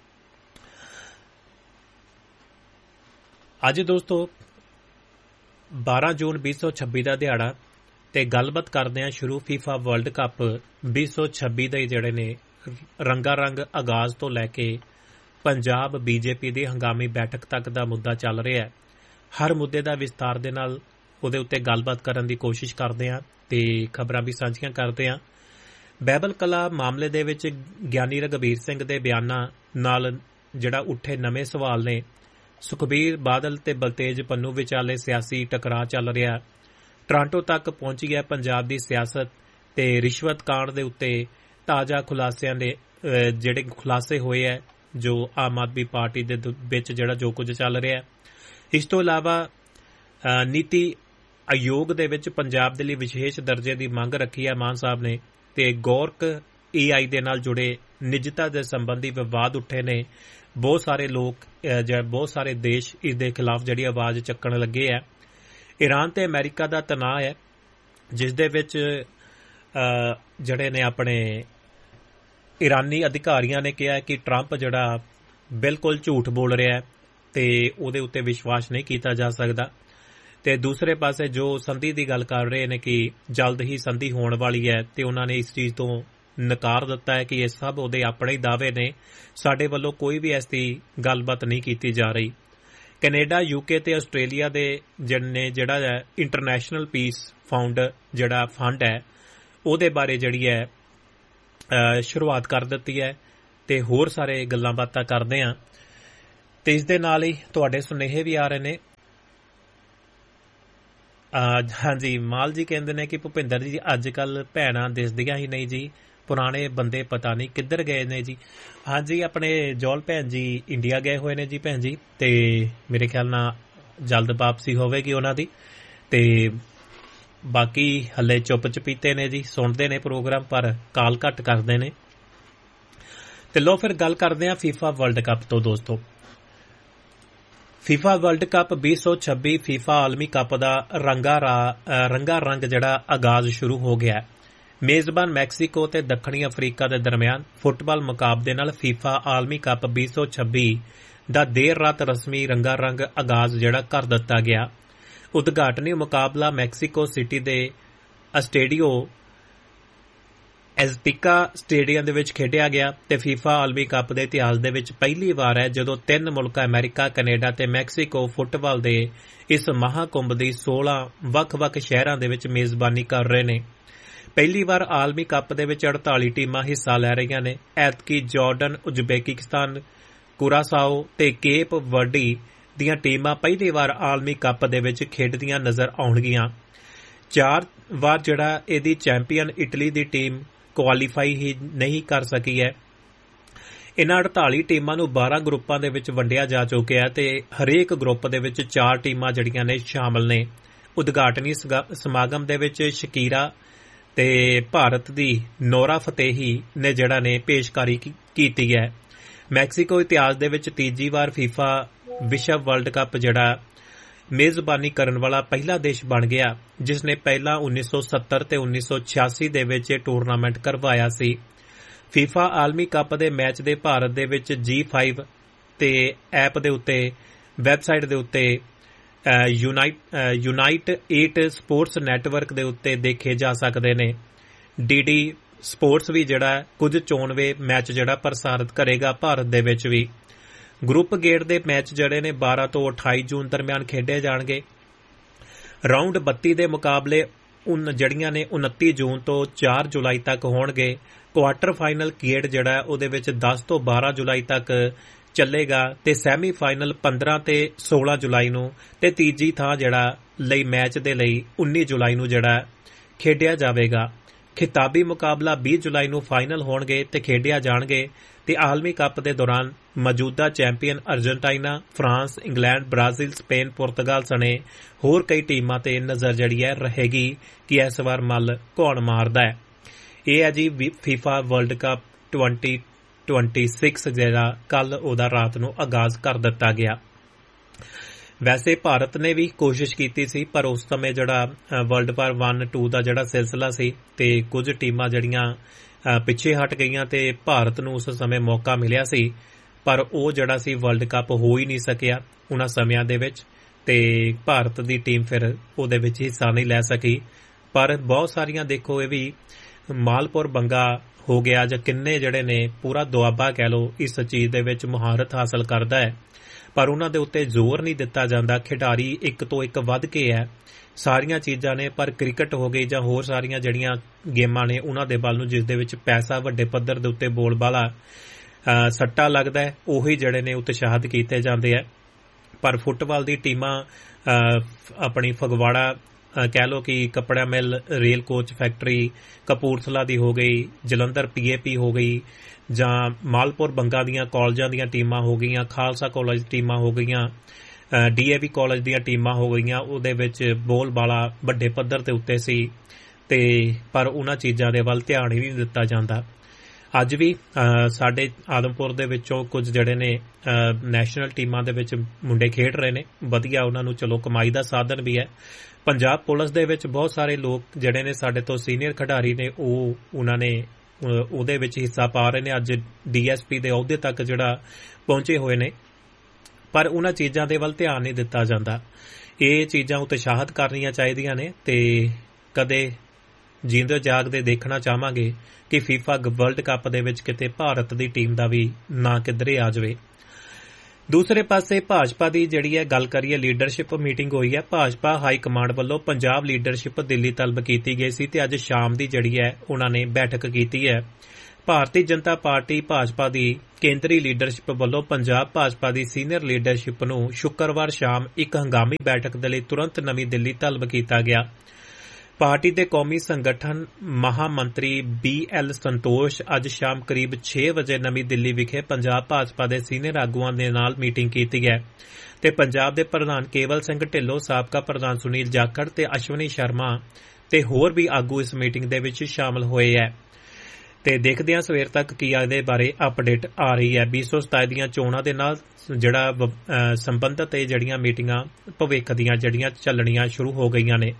ਅੱਜ ਦੋਸਤੋ ਬਾਰਾਂ ਜੂਨ ਵੀਹ ਸੌ ਛੱਬੀ ਦਾ ਦਿਹਾੜਾ ਤੇ ਗੱਲਬਾਤ ਕਰਦੇ ਆ ਸ਼ੁਰੂ ਫੀਫਾ ਵਰਲਡ ਕੱਪ ਵੀਹ ਸੌ ਛੱਬੀ ਦੇ ਜਿਹੜੇ ਨੇ ਰੰਗਾ ਰੰਗ ਆਗਾਜ਼ ਤੋਂ ਲੈ ਕੇ ਪੰਜਾਬ ਬੀਜੇਪੀ ਦੀ ਹੰਗਾਮੀ ਬੈਠਕ ਤੱਕ ਦਾ ਮੁੱਦਾ ਚੱਲ ਰਿਹਾ ਹੈ। ਹਰ ਮੁੱਦੇ ਦਾ ਵਿਸਤਾਰ ਦੇ ਨਾਲ ਉਹਦੇ ਉੱਤੇ ਗੱਲਬਾਤ ਕਰਨ ਦੀ ਕੋਸ਼ਿਸ਼ ਕਰਦੇ ਹਾਂ ਤੇ ਖਬਰਾਂ ਵੀ ਸਾਂਝੀਆਂ ਕਰਦੇ ਹਾਂ। ਬਾਈਬਲ ਕਲਾ ਮਾਮਲੇ ਦੇ ਵਿੱਚ ਗਿਆਨੀ ਰਘਬੀਰ ਸਿੰਘ ਦੇ ਬਿਆਨਾਂ ਨਾਲ ਜਿਹੜਾ ਉੱਠੇ ਨਵੇਂ ਸਵਾਲ ਨੇ। ਸੁਖਬੀਰ ਬਾਦਲ ਤੇ ਬਲਤੇਜ ਪੰਨੂ ਵਿਚਾਲੇ ਸਿਆਸੀ ਟਕਰਾਅ ਚੱਲ ਰਿਹਾ। ਟੋਰਾਂਟੋ ਤੱਕ ਪਹੁੰਚੀ ਹੈ ਪੰਜਾਬ ਦੀ ਸਿਆਸਤ ਤੇ ਰਿਸ਼ਵਤ ਕਾਂਡ ਦੇ ਉੱਤੇ ਤਾਜ਼ਾ ਖੁਲਾਸਿਆਂ ਦੇ ਜਿਹੜੇ ਖੁਲਾਸੇ ਹੋਏ ਹੈ ਜੋ ਆਮ ਆਦਮੀ ਪਾਰਟੀ ਦੇ ਵਿੱਚ ਜਿਹੜਾ ਜੋ ਕੁਝ ਚੱਲ ਰਿਹਾ। ਇਸ ਤੋਂ ਇਲਾਵਾ ਨੀਤੀ ਆਯੋਗ ਦੇ ਵਿੱਚ ਪੰਜਾਬ ਦੇ ਲਈ ਵਿਸ਼ੇਸ਼ ਦਰਜੇ ਦੀ ਮੰਗ ਰੱਖੀ ਹੈ ਮਾਨ ਸਾਹਿਬ ਨੇ ਤੇ ਗੋਰਖ ਈ ਆਈ ਦੇ ਨਾਲ ਜੁੜੇ ਨਿੱਜਤਾ ਦੇ ਸੰਬੰਧੀ ਵਿਵਾਦ ਉੱਠੇ ਨੇ। ਬਹੁਤ ਸਾਰੇ ਲੋਕ ਬਹੁਤ ਸਾਰੇ ਦੇਸ਼ ਇਸ ਦੇ ਖਿਲਾਫ ਜਿਹੜੀ ਆਵਾਜ਼ ਚੱਕਣ ਲੱਗੇ ਹੈ। ਈਰਾਨ ਤੇ ਅਮਰੀਕਾ ਦਾ ਤਣਾਅ ਹੈ ਜਿਸ ਦੇ ਵਿੱਚ ਜਿਹੜੇ ਨੇ ਆਪਣੇ ਈਰਾਨੀ ਅਧਿਕਾਰੀਆਂ ਨੇ ਕਿਹਾ ਕਿ ਟਰੰਪ ਜਿਹੜਾ ਬਿਲਕੁਲ ਝੂਠ ਬੋਲ ਰਿਹਾ ਹੈ ਤੇ ਉਹਦੇ ਉੱਤੇ ਵਿਸ਼ਵਾਸ ਨਹੀਂ ਕੀਤਾ ਜਾ ਸਕਦਾ। ਤੇ ਦੂਸਰੇ ਪਾਸੇ ਜੋ ਸੰਧੀ ਦੀ ਗੱਲ ਕਰ ਰਹੇ ਨੇ ਕਿ ਜਲਦ ਹੀ ਸੰਧੀ ਹੋਣ ਵਾਲੀ ਹੈ, ਤੇ ਉਹਨਾਂ ਨੇ ਇਸ ਚੀਜ਼ ਤੋਂ ਨਕਾਰ ਦਿੱਤਾ ਹੈ ਕਿ ਇਹ ਸਭ ਉਹਦੇ ਆਪਣੇ ਹੀ ਦਾਅਵੇ ਨੇ, ਸਾਡੇ ਵੱਲੋਂ ਕੋਈ ਵੀ ਐਸੀ ਗੱਲਬਾਤ ਨਹੀਂ ਕੀਤੀ ਜਾ ਰਹੀ। ਕੈਨੇਡਾ, ਯੂਕੇ ਤੇ ਆਸਟ੍ਰੇਲੀਆ ਦੇ ਜਿਹਨੇ ਜਿਹੜਾ ਹੈ ਇੰਟਰਨੈਸ਼ਨਲ ਪੀਸ ਫਾਊਂਡ ਜਿਹੜਾ ਫੰਡ ਹੈ ਉਹਦੇ ਬਾਰੇ ਜਿਹੜੀ ਹੈ ਸ਼ੁਰੂਆਤ ਕਰ ਦਿੱਤੀ ਹੈ, ਤੇ ਹੋਰ ਸਾਰੇ ਗੱਲਾਂ ਬਾਤਾਂ ਕਰਦੇ ਹਾਂ। ਤੇ ਇਸ ਦੇ ਨਾਲ ਹੀ ਤੁਹਾਡੇ ਸੁਨੇਹੇ ਵੀ ਆ ਰਹੇ ਨੇ। ਹਾਂਜੀ, ਮਾਲ ਜੀ ਕਹਿੰਦੇ ਨੇ ਕਿ ਭੁਪਿੰਦਰ ਜੀ ਅੱਜ ਕੱਲ ਭੈਣਾਂ ਦਿਸਦੀਆਂ ਹੀ ਨਹੀਂ ਜੀ, ਪੁਰਾਣੇ ਬੰਦੇ ਪਤਾ ਨਹੀਂ ਕਿੱਧਰ ਗਏ ਨੇ ਜੀ। ਹਾਂਜੀ, ਆਪਣੇ ਜੋਲ ਭੈਣ ਜੀ ਇੰਡੀਆ ਗਏ ਹੋਏ ਨੇ ਜੀ ਭੈਣ ਜੀ, ਤੇ ਮੇਰੇ ਖਿਆਲ ਨਾਲ ਜਲਦ ਵਾਪਸੀ ਹੋਵੇਗੀ ਉਹਨਾਂ ਦੀ। ਤੇ ਬਾਕੀ ਹਲੇ ਚੁੱਪ ਚਪੀਤੇ ਨੇ ਜੀ, ਸੁਣਦੇ ਨੇ ਪ੍ਰੋਗਰਾਮ ਪਰ ਕਾਲ ਘੱਟ ਕਰਦੇ ਨੇ। ਤੇ ਲੋ ਫਿਰ ਗੱਲ ਕਰਦੇ ਹਾਂ ਫੀਫਾ ਵਰਲਡ ਕੱਪ ਤੋਂ ਦੋਸਤੋ। ਫੀਫਾ ਵਰਲਡ ਕੱਪ ਵੀਹ ਸੌ ਛੱਬੀ ਫੀਫਾ ਆਲਮੀ ਕੱਪ ਦਾ ਰੰਗਾ ਰੰਗਾ ਰੰਗ ਜਿਹੜਾ ਆਗਾਜ਼ ਸ਼ੁਰੂ ਹੋ ਗਿਆ ਹੈ। ਮੇਜ਼ਬਾਨ ਮੈਕਸੀਕੋ ਤੇ ਦੱਖਣੀ ਅਫਰੀਕਾ ਦੇ ਦਰਮਿਆਨ ਫੁੱਟਬਾਲ ਮੁਕਾਬਲੇ ਨਾਲ ਫੀਫਾ ਆਲਮੀ ਕੱਪ ਵੀਹ ਸੌ ਛੱਬੀ ਦਾ ਦੇਰ ਰਾਤ ਰਸਮੀ ਰੰਗਾ ਰੰਗ ਆਗਾਜ਼ ਜਿਹੜਾ ਕਰ ਦਿੱਤਾ ਗਿਆ। ਉਦਘਾਟਨੀ ਮੁਕਾਬਲਾ ਮੈਕਸੀਕੋ ਸਿਟੀ ਦੇ ਅਸਟੇਡੀਓ ਐਜ਼ਟੀਕਾ ਸਟੇਡੀਅਮ ਦੇ ਵਿੱਚ ਖੇਡਿਆ ਗਿਆ ਤੇ ਫੀਫਾ ਆਲਮੀ ਕੱਪ ਦੇ ਇਤਿਹਾਸ ਦੇ ਵਿੱਚ ਪਹਿਲੀ ਵਾਰ ਹੈ ਜਦੋਂ ਤਿੰਨ ਮੁਲਕਾਂ ਅਮਰੀਕਾ, ਕੈਨੇਡਾ ਤੇ ਮੈਕਸੀਕੋ ਫੁੱਟਬਾਲ ਦੇ ਇਸ ਮਹਾਕੁੰਭ ਦੀ ਸੋਲਾਂ ਵੱਖ-ਵੱਖ ਸ਼ਹਿਰਾਂ ਦੇ ਵਿੱਚ ਮੇਜ਼ਬਾਨੀ ਕਰ ਰਹੇ ਨੇ। ਪਹਿਲੀ ਵਾਰ ਆਲਮੀ ਕੱਪ ਦੇ ਵਿੱਚ ਅੜਤਾਲੀ ਟੀਮਾਂ ਹਿੱਸਾ ਲੈ ਰਹੀਆਂ ਨੇ। ਐਤਕੀ ਜਾਰਡਨ, ਉਜ਼ਬੇਕਿਸਤਾਨ, ਕੁਰਾਸਾਓ ਤੇ ਕੇਪ ਵਰਡੀ ਦੀਆਂ ਟੀਮਾਂ ਪਹਿਲੀ ਵਾਰ ਆਲਮੀ ਕੱਪ ਦੇ ਵਿੱਚ ਖੇਡਦੀਆਂ ਨਜ਼ਰ ਆਉਣਗੀਆਂ। ਚਾਰ ਵਾਰ ਜਿਹੜਾ ਇਹਦੀ ਚੈਂਪੀਅਨ ਇਟਲੀ ਦੀ ਟੀਮ ਕੁਆਲੀਫਾਈ ਹੀ ਨਹੀਂ ਕਰ ਸਕੀ ਹੈ। ਇਹਨਾਂ ਅੜਤਾਲੀ ਟੀਮਾਂ ਨੂੰ ਬਾਰਾਂ ਗਰੁੱਪਾਂ ਦੇ ਵਿੱਚ ਵੰਡਿਆ ਜਾ ਚੁੱਕਿਆ ਤੇ ਹਰੇਕ ਗਰੁੱਪ ਦੇ ਵਿੱਚ ਚਾਰ ਟੀਮਾਂ ਜਿਹੜੀਆਂ ਨੇ ਸ਼ਾਮਲ ਨੇ। ਉਦਘਾਟਨੀ ਸਮਾਗਮ ਦੇ ਵਿੱਚ ਸ਼ਕੀਰਾ ਤੇ ਭਾਰਤ ਦੀ ਨੋਰਾ ਫਤੇਹੀ ਨੇ ਜਿਹੜਾ ਨੇ ਪੇਸ਼ਕਾਰੀ ਕੀਤੀ ਹੈ। ਮੈਕਸੀਕੋ ਇਤਿਹਾਸ ਦੇ ਵਿੱਚ ਤੀਜੀ ਵਾਰ ਫੀਫਾ ਵਿਸ਼ਵ ਵਰਲਡ ਕੱਪ ਜਿਹੜਾ ਮੇਜ਼ਬਾਨੀ ਕਰਨ ਵਾਲਾ ਪਹਿਲਾ ਦੇਸ਼ ਬਣ ਗਿਆ, ਜਿਸ ਨੇ ਪਹਿਲਾਂ ਉੱਨੀ ਸੌ ਸੱਤਰ ਤੇ ਉੱਨੀ ਸੌ ਛਿਆਸੀ ਦੇ ਵਿੱਚ ਇਹ ਟੂਰਨਾਮੈਂਟ ਕਰਵਾਇਆ ਸੀ। ਫੀਫਾ ਆਲਮੀ ਕੱਪ ਦੇ ਮੈਚ ਦੇ ਭਾਰਤ ਦੇ ਵਿੱਚ ਜੀ ਫਾਈਵ ਤੇ ਐਪ ਦੇ ਉੱਤੇ ਵੈਬਸਾਈਟ ਦੇ ਉੱਤੇ unite unite eight sports network ਦੇ ਉੱਤੇ ਦੇਖੇ ਜਾ ਸਕਦੇ ਨੇ। ਡੀਡੀ ਸਪੋਰਟਸ ਵੀ ਜਿਹੜਾ ਕੁਝ ਚੋਣਵੇਂ ਮੈਚ ਜਿਹੜਾ ਪ੍ਰਸਾਰਿਤ ਕਰੇਗਾ ਭਾਰਤ ਦੇ ਵਿੱਚ ਵੀ। ਗਰੁੱਪ ਗੇੜ ਦੇ ਮੈਚ ਜਿਹੜੇ ਨੇ ਬਾਰਾਂ ਤੋਂ ਅਠਾਈ ਜੂਨ ਦਰਮਿਆਨ ਖੇਡੇ ਜਾਣਗੇ। ਰਾਊਂਡ ਬੱਤੀ ਦੇ ਮੁਕਾਬਲੇ ਉਨ ਜੜੀਆਂ ਨੇ ਉਨੱਤੀ ਜੂਨ ਤੋਂ ਚਾਰ ਜੁਲਾਈ ਤੱਕ ਹੋਣਗੇ। ਕੁਆਟਰ ਫਾਈਨਲ ਗੇੜ ਜਿਹੜਾ ਉਹਦੇ ਵਿੱਚ ਦਸ ਤੋਂ ਬਾਰਾਂ ਜੁਲਾਈ ਤੱਕ ਚੱਲੇਗਾ ਤੇ ਸੈਮੀ ਫਾਈਨਲ ਪੰਦਰਾਂ ਤੇ ਸੋਲਾਂ ਜੁਲਾਈ ਨੂੰ ਤੇ ਤੀਜੀ ਥਾਂ ਜਿਹੜਾ ਲਈ ਮੈਚ ਦੇ ਲਈ ਉੱਨੀ ਜੁਲਾਈ ਨੂੰ ਜਿਹੜਾ ਖੇਡਿਆ ਜਾਵੇਗਾ। ਖਿਤਾਬੀ ਮੁਕਾਬਲਾ ਵੀਹ ਜੁਲਾਈ ਨੂੰ ਫਾਈਨਲ ਹੋਣਗੇ ਤੇ ਖੇਡਿਆ ਜਾਣਗੇ ਤੇ ਆਲਮੀ ਕੱਪ ਦੇ ਦੌਰਾਨ ਮੌਜੂਦਾ champion Argentina, France, England, Brazil, Spain, ਪੁਰਤਗਾਲ ਸਣੇ ਹੋਰ ਕਈ ਟੀਮਾਂ ਤੇ ਨਜ਼ਰ ਜਿਹੜੀ ਹੈ ਰਹੇਗੀ ਕਿ ਇਸ ਵਾਰ ਮੱਲ ਕੌਣ ਮਾਰਦਾ ਹੈ। ਇਹ ਹੈ ਜੀ FIFA world cup twenty twenty six ਜਿਹੜਾ ਕੱਲ ਉਹਦਾ ਰਾਤ ਨੂੰ ਆਗਾਜ਼ ਕਰ ਦਿੱਤਾ ਗਿਆ। ਵੈਸੇ ਭਾਰਤ ਨੇ ਵੀ ਕੋਸ਼ਿਸ਼ ਕੀਤੀ ਸੀ ਪਰ ਉਸ ਸਮੇਂ ਜਿਹੜਾ ਵਰਲਡ ਵਾਰ ਵਨ ਟੂ ਦਾ ਜਿਹੜਾ ਸਿਲਸਿਲਾ ਸੀ ਤੇ ਕੁਝ ਟੀਮਾਂ ਜਿਹੜੀਆਂ ਪਿੱਛੇ ਹਟ ਗਈਆਂ ਤੇ ਭਾਰਤ ਨੂੰ ਉਸ ਸਮੇਂ ਮੌਕਾ ਮਿਲਿਆ ਸੀ ਪਰ ਉਹ ਜਿਹੜਾ ਸੀ ਵਰਲਡ ਕੱਪ ਹੋ ਹੀ ਨਹੀਂ ਸਕਿਆ ਉਹਨਾਂ ਸਮਿਆਂ ਦੇ ਵਿੱਚ ਤੇ ਭਾਰਤ ਦੀ ਟੀਮ ਫਿਰ ਉਹਦੇ ਵਿੱਚ ਹਿੱਸਾ ਨਹੀਂ ਲੈ ਸਕੀ। ਪਰ ਬਹੁਤ ਸਾਰੀਆਂ ਦੇਖੋ ਇਹ ਵੀ ਮਾਲਪੁਰ ਬੰਗਾ ਹੋ ਗਿਆ ਜਾਂ ਕਿੰਨੇ ਜਿਹੜੇ ਨੇ ਪੂਰਾ ਦੁਆਬਾ ਕਹਿ ਲਓ ਇਸ ਚੀਜ਼ ਦੇ ਵਿੱਚ ਮੁਹਾਰਤ ਹਾਸਲ ਕਰਦਾ ਹੈ ਪਰ ਉਹਨਾਂ ਦੇ ਉੱਤੇ ਜ਼ੋਰ ਨਹੀਂ ਦਿੱਤਾ ਜਾਂਦਾ। ਖਿਡਾਰੀ ਇੱਕ ਤੋਂ ਇੱਕ ਵੱਧ ਕੇ ਹੈ ਸਾਰੀਆਂ ਚੀਜ਼ਾਂ ਨੇ ਪਰ ਕ੍ਰਿਕਟ ਹੋ ਗਈ ਜਾਂ ਹੋਰ ਸਾਰੀਆਂ ਜਿਹੜੀਆਂ ਗੇਮਾਂ ਨੇ ਉਹਨਾਂ ਦੇ ਵੱਲ ਨੂੰ ਜਿਸ ਦੇ ਵਿੱਚ ਪੈਸਾ ਵੱਡੇ ਪੱਧਰ ਦੇ ਉੱਤੇ ਬੋਲਬਾਲਾ ਸੱਟਾ ਲੱਗਦਾ ਹੈ ਉਹੀ ਜਿਹੜੇ ਨੇ ਉਤਸ਼ਾਹਿਤ ਕੀਤੇ ਜਾਂਦੇ ਹੈ। ਪਰ ਫੁੱਟਬਾਲ ਦੀ ਟੀਮਾਂ ਆਪਣੀ ਫਗਵਾੜਾ ਕਹਿ ਲਓ ਕਿ ਕੱਪੜਾ ਮਿਲ, ਰੇਲ ਕੋਚ ਫੈਕਟਰੀ ਕਪੂਰਥਲਾ ਦੀ ਹੋ ਗਈ, ਜਲੰਧਰ ਪੀ ਏ ਪੀ ਹੋ ਗਈ ਜਾਂ ਮਾਲਪੁਰ ਬੰਗਾ ਦੀਆਂ ਕਾਲਜਾਂ ਦੀਆਂ ਟੀਮਾਂ ਹੋ ਗਈਆਂ, ਖਾਲਸਾ ਕਾਲਜ ਟੀਮਾਂ ਹੋ ਗਈਆਂ, ਡੀ ਏ ਵੀ ਕਾਲਜ ਦੀਆਂ ਟੀਮਾਂ ਹੋ ਗਈਆਂ, ਉਹਦੇ ਵਿੱਚ ਬੋਲਬਾਲਾ ਵੱਡੇ ਪੱਧਰ ਦੇ ਉੱਤੇ ਸੀ ਤੇ ਪਰ ਉਹਨਾਂ ਚੀਜ਼ਾਂ ਦੇ ਵੱਲ ਧਿਆਨ ਹੀ ਨਹੀਂ ਦਿੱਤਾ ਜਾਂਦਾ। ਅੱਜ ਵੀ ਸਾਡੇ ਆਦਮਪੁਰ ਦੇ ਵਿੱਚੋਂ ਕੁਝ ਜਿਹੜੇ ਨੇ ਨੈਸ਼ਨਲ ਟੀਮਾਂ ਦੇ ਵਿੱਚ ਮੁੰਡੇ ਖੇਡ ਰਹੇ ਨੇ, ਵਧੀਆ ਉਹਨਾਂ ਨੂੰ ਚਲੋ ਕਮਾਈ ਦਾ ਸਾਧਨ ਵੀ ਹੈ। ਪੰਜਾਬ ਪੁਲਿਸ ਦੇ ਵਿੱਚ ਬਹੁਤ ਸਾਰੇ ਲੋਕ ਜਿਹੜੇ ਨੇ ਸਾਡੇ ਤੋਂ ਸੀਨੀਅਰ ਖਿਡਾਰੀ ਨੇ ਉਹ ਉਹਨਾਂ ਨੇ ਉਹਦੇ ਵਿੱਚ ਹਿੱਸਾ ਪਾ ਰਹੇ ਨੇ, ਅੱਜ ਡੀ ਐਸ ਪੀ ਦੇ ਅਹੁਦੇ ਤੱਕ ਜਿਹੜਾ ਪਹੁੰਚੇ ਹੋਏ ਨੇ। ਪਰ ਉਹਨਾਂ ਚੀਜ਼ਾਂ ਦੇ ਵੱਲ ਧਿਆਨ ਨਹੀਂ ਦਿੱਤਾ ਜਾਂਦਾ। ਇਹ ਚੀਜ਼ਾਂ ਉਤਸ਼ਾਹਿਤ ਕਰਨੀਆਂ ਚਾਹੀਦੀਆਂ ਨੇ ਤੇ ਕਦੇ ਜੀਂਦੇ ਜਾਗਦੇ ਦੇਖਣਾ ਚਾਹਾਂਗੇ ਕਿ ਫੀਫਾ ਵਰਲਡ ਕੱਪ ਦੇ ਵਿੱਚ ਕਿਤੇ ਭਾਰਤ ਦੀ ਟੀਮ ਦਾ ਵੀ ਨਾਂ ਕਿੱਧਰੇ ਆ ਜਾਵੇ। ਦੂਸਰੇ ਪਾਸੇ ਭਾਜਪਾ ਦੀ ਜਿਹੜੀ ਹੈ ਗੱਲ ਕਰੀਏ, ਲੀਡਰਸ਼ਿਪ ਮੀਟਿੰਗ ਹੋਈ ਹੈ। ਭਾਜਪਾ ਹਾਈ ਕਮਾਂਡ ਵੱਲੋਂ ਪੰਜਾਬ ਲੀਡਰਸ਼ਿਪ ਦਿੱਲੀ ਤਲਬ ਕੀਤੀ ਗਈ ਸੀ ਤੇ ਅੱਜ ਸ਼ਾਮ ਦੀ ਜਿਹੜੀ ਹੈ ਉਹਨਾਂ ਨੇ ਬੈਠਕ ਕੀਤੀ ਹੈ। ਭਾਰਤੀ ਜਨਤਾ ਪਾਰਟੀ ਭਾਜਪਾ ਦੀ ਕੇਂਦਰੀ ਲੀਡਰਸ਼ਿਪ ਵੱਲੋਂ ਪੰਜਾਬ ਭਾਜਪਾ ਦੀ ਸੀਨੀਅਰ ਲੀਡਰਸ਼ਿਪ ਨੂੰ ਸ਼ੁੱਕਰਵਾਰ ਸ਼ਾਮ ਇੱਕ ਹੰਗਾਮੀ ਬੈਠਕ ਦੇ ਲਈ ਤੁਰੰਤ ਨਵੀਂ ਦਿੱਲੀ ਤਲਬ ਕੀਤਾ ਗਿਆ। ਪਾਰਟੀ ਦੇ ਕੌਮੀ ਸੰਗਠਨ ਮਹਾਮੰਤਰੀ ਬੀ ਐਲ ਸੰਤੋਸ਼ ਅੱਜ ਸ਼ਾਮ ਕਰੀਬ ਛੇ ਵਜੇ ਨਵੀਂ ਦਿੱਲੀ ਵਿਖੇ ਪੰਜਾਬ ਭਾਜਪਾ ਦੇ ਸੀਨੀਅਰ ਆਗੂਆਂ ਦੇ ਨਾਲ ਮੀਟਿੰਗ ਕੀਤੀ ਹੈ ਤੇ ਪੰਜਾਬ ਦੇ ਪ੍ਰਧਾਨ ਕੇਵਲ ਸਿੰਘ ਢਿੱਲੋਂ, ਸਾਬਕਾ ਪ੍ਰਧਾਨ ਸੁਨੀਲ ਜਾਖੜ ਤੇ ਅਸ਼ਵਨੀ ਸ਼ਰਮਾ ਤੇ ਹੋਰ ਵੀ ਆਗੂ ਇਸ ਮੀਟਿੰਗ ਦੇ ਵਿੱਚ ਸ਼ਾਮਲ ਹੋਏ ਹੈ ਤੇ ਦੇਖਦੇ ਹਾਂ ਸਵੇਰ ਤੱਕ ਕੀ ਇਹਦੇ ਬਾਰੇ ਅਪਡੇਟ ਆ ਰਹੀ ਹੈ। ਵੀਹ ਸੌ ਸਤਾਈ ਦੀਆਂ ਚੋਣਾਂ ਦੇ ਨਾਲ ਜਿਹੜਾ ਸੰਬੰਧਤ ਇਹ ਜਿਹੜੀਆਂ ਮੀਟਿੰਗਾਂ ਭਵਿੱਖ ਦੀਆਂ ਜਿਹੜੀਆਂ ਚੱਲਣੀਆਂ ਸ਼ੁਰੂ ਹੋ ਗਈਆਂ ਨੇ।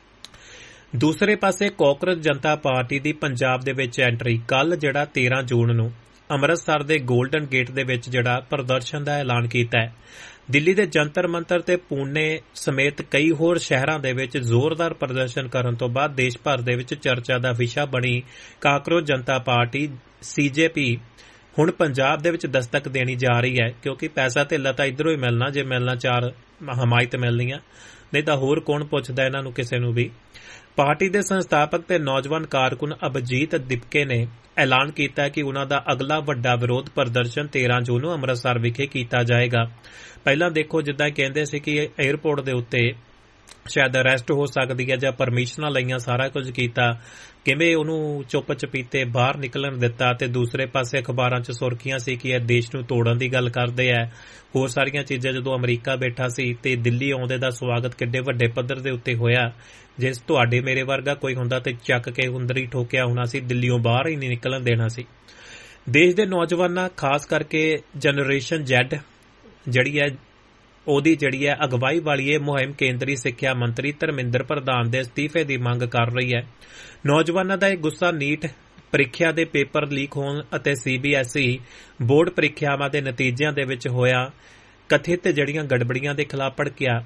ਦੂਸਰੇ ਪਾਸੇ ਕਾਂਗਰਸ ਜਨਤਾ ਪਾਰਟੀ ਦੀ ਪੰਜਾਬ ਦੇ ਵਿੱਚ ਐਂਟਰੀ ਕੱਲ ਜਿਹੜਾ ਤੇਰਾਂ ਜੂਨ ਨੂੰ ਅੰਮ੍ਰਿਤਸਰ ਦੇ ਗੋਲਡਨ ਗੇਟ ਦੇ ਵਿੱਚ ਜਿਹੜਾ ਪ੍ਰਦਰਸ਼ਨ ਦਾ ਐਲਾਨ ਕੀਤਾ ਹੈ। ਦਿੱਲੀ ਦੇ ਜੰਤਰ ਮੰਤਰ ਤੇ ਪੂਨੇ ਸਮੇਤ ਕਈ ਹੋਰ ਸ਼ਹਿਰਾਂ ਦੇ ਵਿੱਚ ਜ਼ੋਰਦਾਰ ਪ੍ਰਦਰਸ਼ਨ ਕਰਨ ਤੋਂ ਬਾਅਦ ਦੇਸ਼ ਭਰ ਦੇ ਵਿੱਚ ਚਰਚਾ ਦਾ ਵਿਸ਼ਾ ਬਣੀ ਕਾਂਗਰਸ ਜਨਤਾ ਪਾਰਟੀ ਸੀ ਜੇ ਪੀ ਹੁਣ ਪੰਜਾਬ ਦੇ ਵਿੱਚ ਦਸਤਕ ਦੇਣੀ ਜਾ ਰਹੀ ਹੈ, ਕਿਉਂਕਿ ਪੈਸਾ ਧੇਲਾ ਤਾਂ ਇੱਧਰੋਂ ਹੀ ਮਿਲਣਾ, ਜੇ ਮਿਲਣਾ ਚਾਰ ਹਮਾਇਤ ਮਿਲਣੀ ਆ, ਨਹੀਂ ਤਾਂ ਹੋਰ ਕੌਣ ਪੁੱਛਦਾ ਇਹਨਾਂ ਨੂੰ ਕਿਸੇ ਨੂੰ ਵੀ। ਪਾਰਟੀ ਦੇ ਸੰਸਥਾਪਕ ਤੇ ਨੌਜਵਾਨ ਕਾਰਕੁਨ ਅਭਿਜੀਤ ਦਿਪਕੇ ਨੇ ਐਲਾਨ ਕੀਤਾ ਕਿ ਉਨ੍ਹਾਂ ਦਾ ਅਗਲਾ ਵੱਡਾ ਵਿਰੋਧ ਪ੍ਰਦਰਸ਼ਨ ਤੇਰਾਂ ਜੂਨ ਨੂੰ ਅੰਮ੍ਰਿਤਸਰ ਵਿਖੇ ਕੀਤਾ ਜਾਏਗਾ। ਪਹਿਲਾਂ ਦੇਖੋ ਜਿੱਦਾਂ ਕਹਿੰਦੇ ਸੀ ਕਿ ਏਅਰਪੋਰਟ ਦੇ ਉੱਤੇ ਸ਼ਾਇਦ ਅਰੈਸਟ ਹੋ ਸਕਦੀ ਹੈ ਜਾਂ ਪਰਮਿਸ਼ਨਾਂ ਲਈਆਂ, ਸਾਰਾ ਕੁਝ ਕੀਤਾ, ਕਿਵੇਂ ਉਹਨੂੰ ਚੁੱਪ ਚਪੀਤੇ ਬਾਹਰ ਨਿਕਲਣ ਦਿੱਤਾ ਤੇ ਦੂਸਰੇ ਪਾਸੇ ਅਖਬਾਰਾਂ 'ਚ ਸੁਰਖੀਆਂ ਸੀ ਕਿ ਇਹ ਦੇਸ਼ ਨੂੰ ਤੋੜਨ ਦੀ ਗੱਲ ਕਰਦੇ ਆ, ਹੋਰ ਸਾਰੀਆਂ ਚੀਜ਼ਾਂ। ਜਦੋਂ ਅਮਰੀਕਾ ਬੈਠਾ ਸੀ ਤੇ ਦਿੱਲੀ ਆਉਂਦੇ ਦਾ ਸਵਾਗਤ ਕਿੱਡੇ ਵੱਡੇ ਪੱਧਰ ਦੇ ਉੱਤੇ ਹੋਇਆ। ਜੇ ਤੁਹਾਡੇ ਮੇਰੇ ਵਰਗਾ ਕੋਈ ਹੁੰਦਾ ਤੇ ਚੱਕ ਕੇ ਅੰਦਰ ਹੀ ਠੋਕਿਆ ਹੋਣਾ ਸੀ, ਦਿੱਲੀੋਂ ਬਾਹਰ ਹੀ ਨਹੀਂ ਨਿਕਲਣ ਦੇਣਾ ਸੀ। ਦੇਸ਼ ਦੇ ਨੌਜਵਾਨਾਂ ਖਾਸ ਕਰਕੇ ਜਨਰੇਸ਼ਨ ਜ਼ੈਡ ਜਿਹੜੀ ਹੈ ਉਹਦੀ ਜਿਹੜੀ ਹੈ ਅਗਵਾਈ ਵਾਲੀ ਇਹ ਮੁਹਿੰਮ ਕੇਂਦਰੀ ਸਿੱਖਿਆ ਮੰਤਰੀ ਧਰਮਿੰਦਰ ਪ੍ਰਧਾਨ ਦੇ ਅਸਤੀਫੇ ਦੀ ਮੰਗ ਕਰ ਰਹੀ ਹੈ। ਨੌਜਵਾਨਾਂ ਦਾ ਇਹ ਗੁੱਸਾ ਨੀਟ ਪ੍ਰੀਖਿਆ ਦੇ ਪੇਪਰ ਲੀਕ ਹੋਣ ਅਤੇ C B S E board ਪ੍ਰੀਖਿਆਵਾਂ ਦੇ ਨਤੀਜਿਆਂ ਦੇ ਵਿੱਚ ਹੋਇਆ ਕਥਿਤ ਜਿਹੜੀਆਂ ਗੜਬੜੀਆਂ ਦੇ ਖਿਲਾਫ ਭੜਕਿਆ।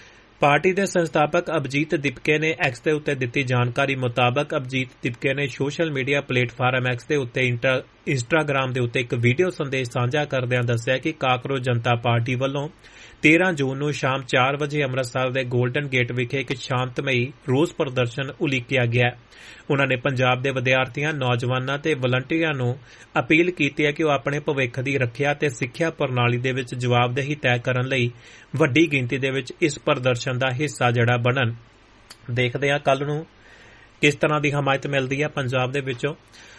ਪਾਰਟੀ ਦੇ ਸੰਸਥਾਪਕ ਅਭਿਜੀਤ ਦਿਪਕੇ ਨੇ ਐਕਸ ਦੇ ਉੱਤੇ ਦਿੱਤੀ ਜਾਣਕਾਰੀ ਮੁਤਾਬਕ ਅਭਿਜੀਤ ਦਿਪਕੇ ਨੇ ਸੋਸ਼ਲ ਮੀਡੀਆ ਪਲੇਟਫਾਰਮ ਐਕਸ ਦੇ ਉੱਤੇ ਇੰਸਟਾਗ੍ਰਾਮ ਦੇ ਉੱਤੇ ਇੱਕ ਵੀਡੀਓ ਸੰਦੇਸ਼ ਸਾਂਝਾ ਕਰਦਿਆਂ ਦੱਸਿਆ ਕਿ ਕਾਂਗਰਸ ਜਨਤਾ ਪਾਰਟੀ ਵੱਲੋਂ ਤੇਰਾਂ ਜੂਨ ਨੂੰ ਸ਼ਾਮ ਚਾਰ ਵਜੇ ਅੰਮ੍ਰਿਤਸਰ ਦੇ ਗੋਲਡਨ ਗੇਟ ਵਿਖੇ ਇੱਕ ਸ਼ਾਂਤਮਈ ਰੋਸ ਪ੍ਰਦਰਸ਼ਨ ਉਲੀਕਿਆ ਗਿਆ। ਉਨ੍ਹਾਂ ਨੇ ਪੰਜਾਬ ਦੇ ਵਿਦਿਆਰਥੀਆਂ, ਨੌਜਵਾਨਾਂ ਤੇ ਵਲੰਟੀਅਰਾਂ ਨੂੰ ਅਪੀਲ ਕੀਤੀ ਹੈ ਕਿ ਉਹ ਆਪਣੇ ਭਵਿੱਖ ਦੀ ਰੱਖਿਆ ਤੇ ਸਿੱਖਿਆ ਪ੍ਰਣਾਲੀ ਦੇ ਵਿੱਚ ਜਵਾਬਦੇਹੀ ਤੈਅ ਕਰਨ ਲਈ ਵੱਡੀ ਗਿਣਤੀ ਦੇ ਵਿੱਚ ਇਸ ਪ੍ਰਦਰਸ਼ਨ ਦਾ ਹਿੱਸਾ ਜਿਹੜਾ ਬਣਨ। ਦੇਖਦੇ ਹਾਂ ਕੱਲ ਨੂੰ ਕਿਸ ਤਰ੍ਹਾਂ ਦੀ ਹਮਾਇਤ ਮਿਲਦੀ ਹੈ ਪੰਜਾਬ ਦੇ ਵਿੱਚੋਂ।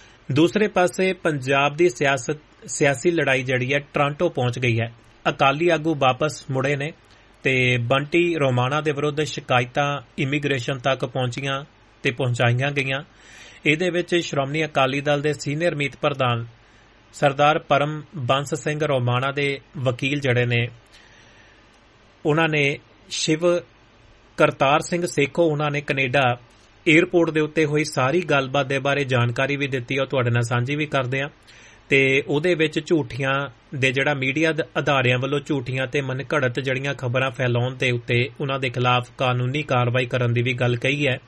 ਦੂਸਰੇ ਪਾਸੇ ਪੰਜਾਬ ਦੀ ਸਿਆਸਤ ਸਿਆਸੀ ਲੜਾਈ ਜਿਹੜੀ ਹੈ ਟੋਰਾਂਟੋ ਪਹੁੰਚ ਗਈ ਹੈ। ਅਕਾਲੀ ਆਗੂ ਵਾਪਸ ਮੁੜੇ ਨੇ ਤੇ ਬੰਟੀ ਰੋਮਾਣਾ ਦੇ ਵਿਰੁੱਧ ਸ਼ਿਕਾਇਤਾਂ ਇਮੀਗ੍ਰੇਸ਼ਨ ਤੱਕ ਪਹੁੰਚੀਆਂ ਤੇ ਪਹੁੰਚਾਈਆਂ ਗਈਆਂ। ਇਹਦੇ ਵਿੱਚ ਸ਼੍ਰੋਮਣੀ ਅਕਾਲੀ ਦਲ ਦੇ ਸੀਨੀਅਰ ਮੀਤ ਪ੍ਰਧਾਨ ਸਰਦਾਰ ਪਰਮ ਬੰਸ ਸਿੰਘ ਰੋਮਾਣਾ ਦੇ ਵਕੀਲ ਜਿਹੜੇ ਨੇ ਉਹਨਾਂ ਨੇ ਸ਼ਿਵ ਕਰਤਾਰ ਸਿੰਘ ਸੇਖੋ ਉਹਨਾਂ ਨੇ ਕੈਨੇਡਾ ਏਅਰਪੋਰਟ ਦੇ ਉੱਤੇ ਹੋਈ ਸਾਰੀ ਗੱਲਬਾਤ ਦੇ ਬਾਰੇ ਜਾਣਕਾਰੀ ਵੀ ਦਿੱਤੀ, ਉਹ ਤੁਹਾਡੇ ਨਾਲ ਸਾਂਝੀ ਵੀ ਕਰਦੇ ਹਾਂ। ਤੇ ਉਹਦੇ ਵਿੱਚ ਝੂਠੀਆਂ ਦੇ ਜਿਹੜਾ ਮੀਡੀਆ ਅਦਾਰਿਆਂ ਵੱਲੋਂ ਝੂਠੀਆਂ ਤੇ ਮਨਘੜਤ ਜਿਹੜੀਆਂ ਖਬਰਾਂ ਫੈਲਾਉਣ ਦੇ ਉੱਤੇ ਉਹਨਾਂ ਦੇ ਖਿਲਾਫ ਕਾਨੂੰਨੀ ਕਾਰਵਾਈ ਕਰਨ ਦੀ ਵੀ ਗੱਲ ਕਹੀ ਹੈ।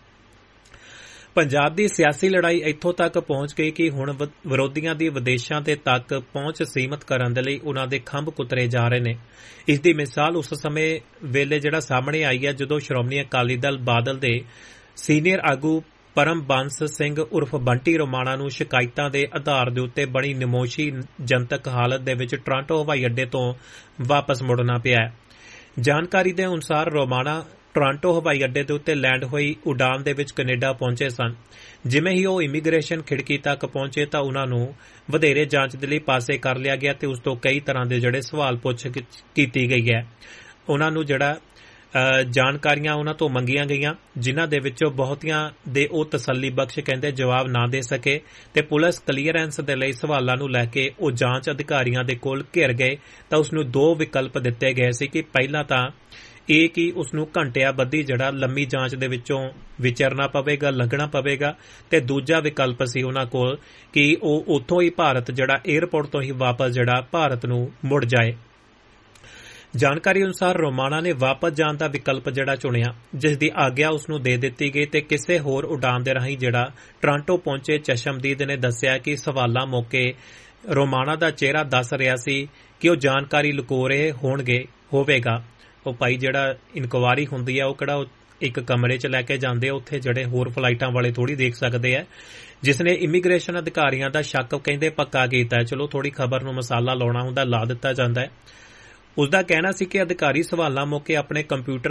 ਪੰਜਾਬ ਦੀ ਸਿਆਸੀ ਲੜਾਈ ਇੱਥੋਂ ਤੱਕ ਪਹੁੰਚ ਗਈ ਕਿ ਹੁਣ ਵਿਰੋਧੀਆਂ ਦੀ ਵਿਦੇਸ਼ਾਂ ਦੇ ਤੱਕ ਪਹੁੰਚ ਸੀਮਤ ਕਰਨ ਦੇ ਲਈ ਉਹਨਾਂ ਦੇ ਖੰਭ ਕੁਤਰੇ ਜਾ ਰਹੇ ਨੇ। ਇਸ ਦੀ ਮਿਸਾਲ ਉਸ ਸਮੇਂ ਵੇਲੇ ਜਿਹੜਾ ਸਾਹਮਣੇ ਆਈ ਹੈ ਜਦੋਂ ਸ਼੍ਰੋਮਣੀ ਅਕਾਲੀ ਦਲ ਬਾਦਲ ਦੇ ਸੀਨੀਅਰ ਆਗੂ ਪਰਮ ਬੰਸ ਸਿੰਘ ਉਰਫ ਬੰਟੀ ਰੋਮਾਣਾ ਨੂੰ ਸ਼ਿਕਾਇਤਾਂ ਦੇ ਆਧਾਰ ਦੇ ਉੱਤੇ ਬਣੀ ਨਮੋਸ਼ੀ ਜਨਤਕ ਹਾਲਤ ਦੇ ਵਿੱਚ ਟੋਰਾਂਟੋ ਹਵਾਈ ਅੱਡੇ ਤੋਂ ਵਾਪਸ ਮੁੜਨਾ ਪਿਆ। ਜਾਣਕਾਰੀ ਦੇ ਅਨੁਸਾਰ ਰੋਮਾਣਾ ਟੋਰਾਂਟੋ ਹਵਾਈ ਅੱਡੇ ਦੇ ਉੱਤੇ ਲੈਂਡ ਹੋਈ ਉਡਾਨ ਦੇ ਵਿੱਚ ਕੈਨੇਡਾ ਪਹੁੰਚੇ ਸਨ। ਜਿਵੇਂ ਹੀ ਉਹ ਇਮੀਗ੍ਰੇਸ਼ਨ ਖਿੜਕੀ ਤੱਕ ਪਹੁੰਚੇ ਤਾਂ ਉਹਨਾਂ ਨੂੰ ਵਧੇਰੇ ਜਾਂਚ ਦੇ ਲਈ ਪਾਸੇ ਕਰ ਲਿਆ ਗਿਆ ਤੇ ਉਸ ਤੋਂ ਕਈ ਤਰ੍ਹਾਂ ਦੇ ਜਿਹੜੇ ਸਵਾਲ ਪੁੱਛ ਕੀਤੀ ਗਈ ਹੈ। ਉਹਨਾਂ ਨੂੰ ਜਿਹੜਾ ਜਾਣਕਾਰੀਆਂ ਉਹਨਾਂ ਤੋਂ ਮੰਗੀਆਂ ਗਈਆਂ, ਜਿਨ੍ਹਾਂ ਦੇ ਵਿੱਚੋਂ ਬਹੁਤੀਆਂ ਦੇ ਉਹ ਤਸੱਲੀ ਬਖਸ਼ ਕਹਿੰਦੇ ਜਵਾਬ ਨਾ ਦੇ ਸਕੇ ਤੇ ਪੁਲਿਸ ਕਲੀਅਰੈਂਸ ਦੇ ਲਈ ਸਵਾਲਾਂ ਨੂੰ ਲੈ ਕੇ ਉਹ ਜਾਂਚ ਅਧਿਕਾਰੀਆਂ ਦੇ ਕੋਲ ਘਿਰ ਗਏ ਤਾਂ ਉਸ ਨੂੰ ਦੋ ਵਿਕਲਪ ਦਿੱਤੇ ਗਏ ਸੀ ਕਿ ਪਹਿਲਾਂ ਤਾਂ ਇਹ ਕਿ ਉਸ ਨੂੰ ਘੰਟਿਆਂ ਬੱਧੀ ਜਿਹੜਾ ਲੰਮੀ ਜਾਂਚ ਦੇ ਵਿੱਚੋਂ ਵਿਚਰਨਾ ਪਵੇਗਾ, ਲੱਗਣਾ ਪਵੇਗਾ, ਤੇ ਦੂਜਾ ਵਿਕਲਪ ਸੀ ਉਹਨਾਂ ਕੋਲ ਕਿ ਉਹ ਉੱਥੋਂ ਹੀ ਭਾਰਤ ਜਿਹੜਾ ਏਅਰਪੋਰਟ ਤੋਂ ਹੀ ਵਾਪਸ ਜਿਹੜਾ ਭਾਰਤ ਨੂੰ ਮੁੜ ਜਾਏ। ਜਾਣਕਾਰੀ ਅਨੁਸਾਰ ਰੋਮਾਣਾ ਨੇ ਵਾਪਸ ਜਾਣ ਦਾ ਵਿਕਲਪ ਜਿਹੜਾ ਚੁਣਿਆ, ਜਿਸ ਦੀ ਆਗਿਆ ਉਸ ਨੂੰ ਦੇ ਦਿੱਤੀ ਗਈ ਤੇ ਕਿਸੇ ਹੋਰ ਉਡਾਨ ਦੇ ਰਾਹੀਂ ਜਿਹੜਾ ਟੋਰਾਂਟੋ ਪਹੁੰਚੇ ਚਸ਼ਮਦੀਦ ਨੇ ਦੱਸਿਆ ਕਿ ਸਵਾਲਾਂ ਮੌਕੇ ਰੋਮਾਣਾ ਦਾ ਚਿਹਰਾ ਦੱਸ ਰਿਹਾ ਸੀ ਕਿ ਉਹ ਜਾਣਕਾਰੀ ਲੁਕੋ ਰਹੇ ਹੋਣਗੇ ਹੋਵੇਗਾ। ਉਹ ਭਾਈ ਜਿਹੜਾ ਇਨਕੁਆਰੀ ਹੁੰਦੀ ਹੈ ਉਹ ਕਿਹੜਾ ਇੱਕ ਕਮਰੇ 'ਚ ਲੈ ਕੇ ਜਾਂਦੇ ਆ, ਉੱਥੇ ਜਿਹੜੇ ਹੋਰ ਫਲਾਈਟਾਂ ਵਾਲੇ ਥੋੜੀ ਦੇਖ ਸਕਦੇ ਆ। ਜਿਸ ਨੇ ਇਮੀਗ੍ਰੇਸ਼ਨ ਅਧਿਕਾਰੀਆਂ ਦਾ ਸ਼ੱਕ ਕਹਿੰਦੇ ਪੱਕਾ ਕੀਤਾ। ਚਲੋ ਥੋੜੀ ਖਬਰ ਨੂੰ ਮਸਾਲਾ ਲਾਉਣਾ ਹੁੰਦਾ, ਲਾ ਦਿੱਤਾ ਜਾਂਦਾ ਹੈ। ਉਸ ਦਾ ਕਹਿਣਾ ਸੀ ਕਿ ਅਧਿਕਾਰੀ ਸਵਾਲਾਂ ਮੌਕੇ ਆਪਣੇ ਕੰਪਿਊਟਰ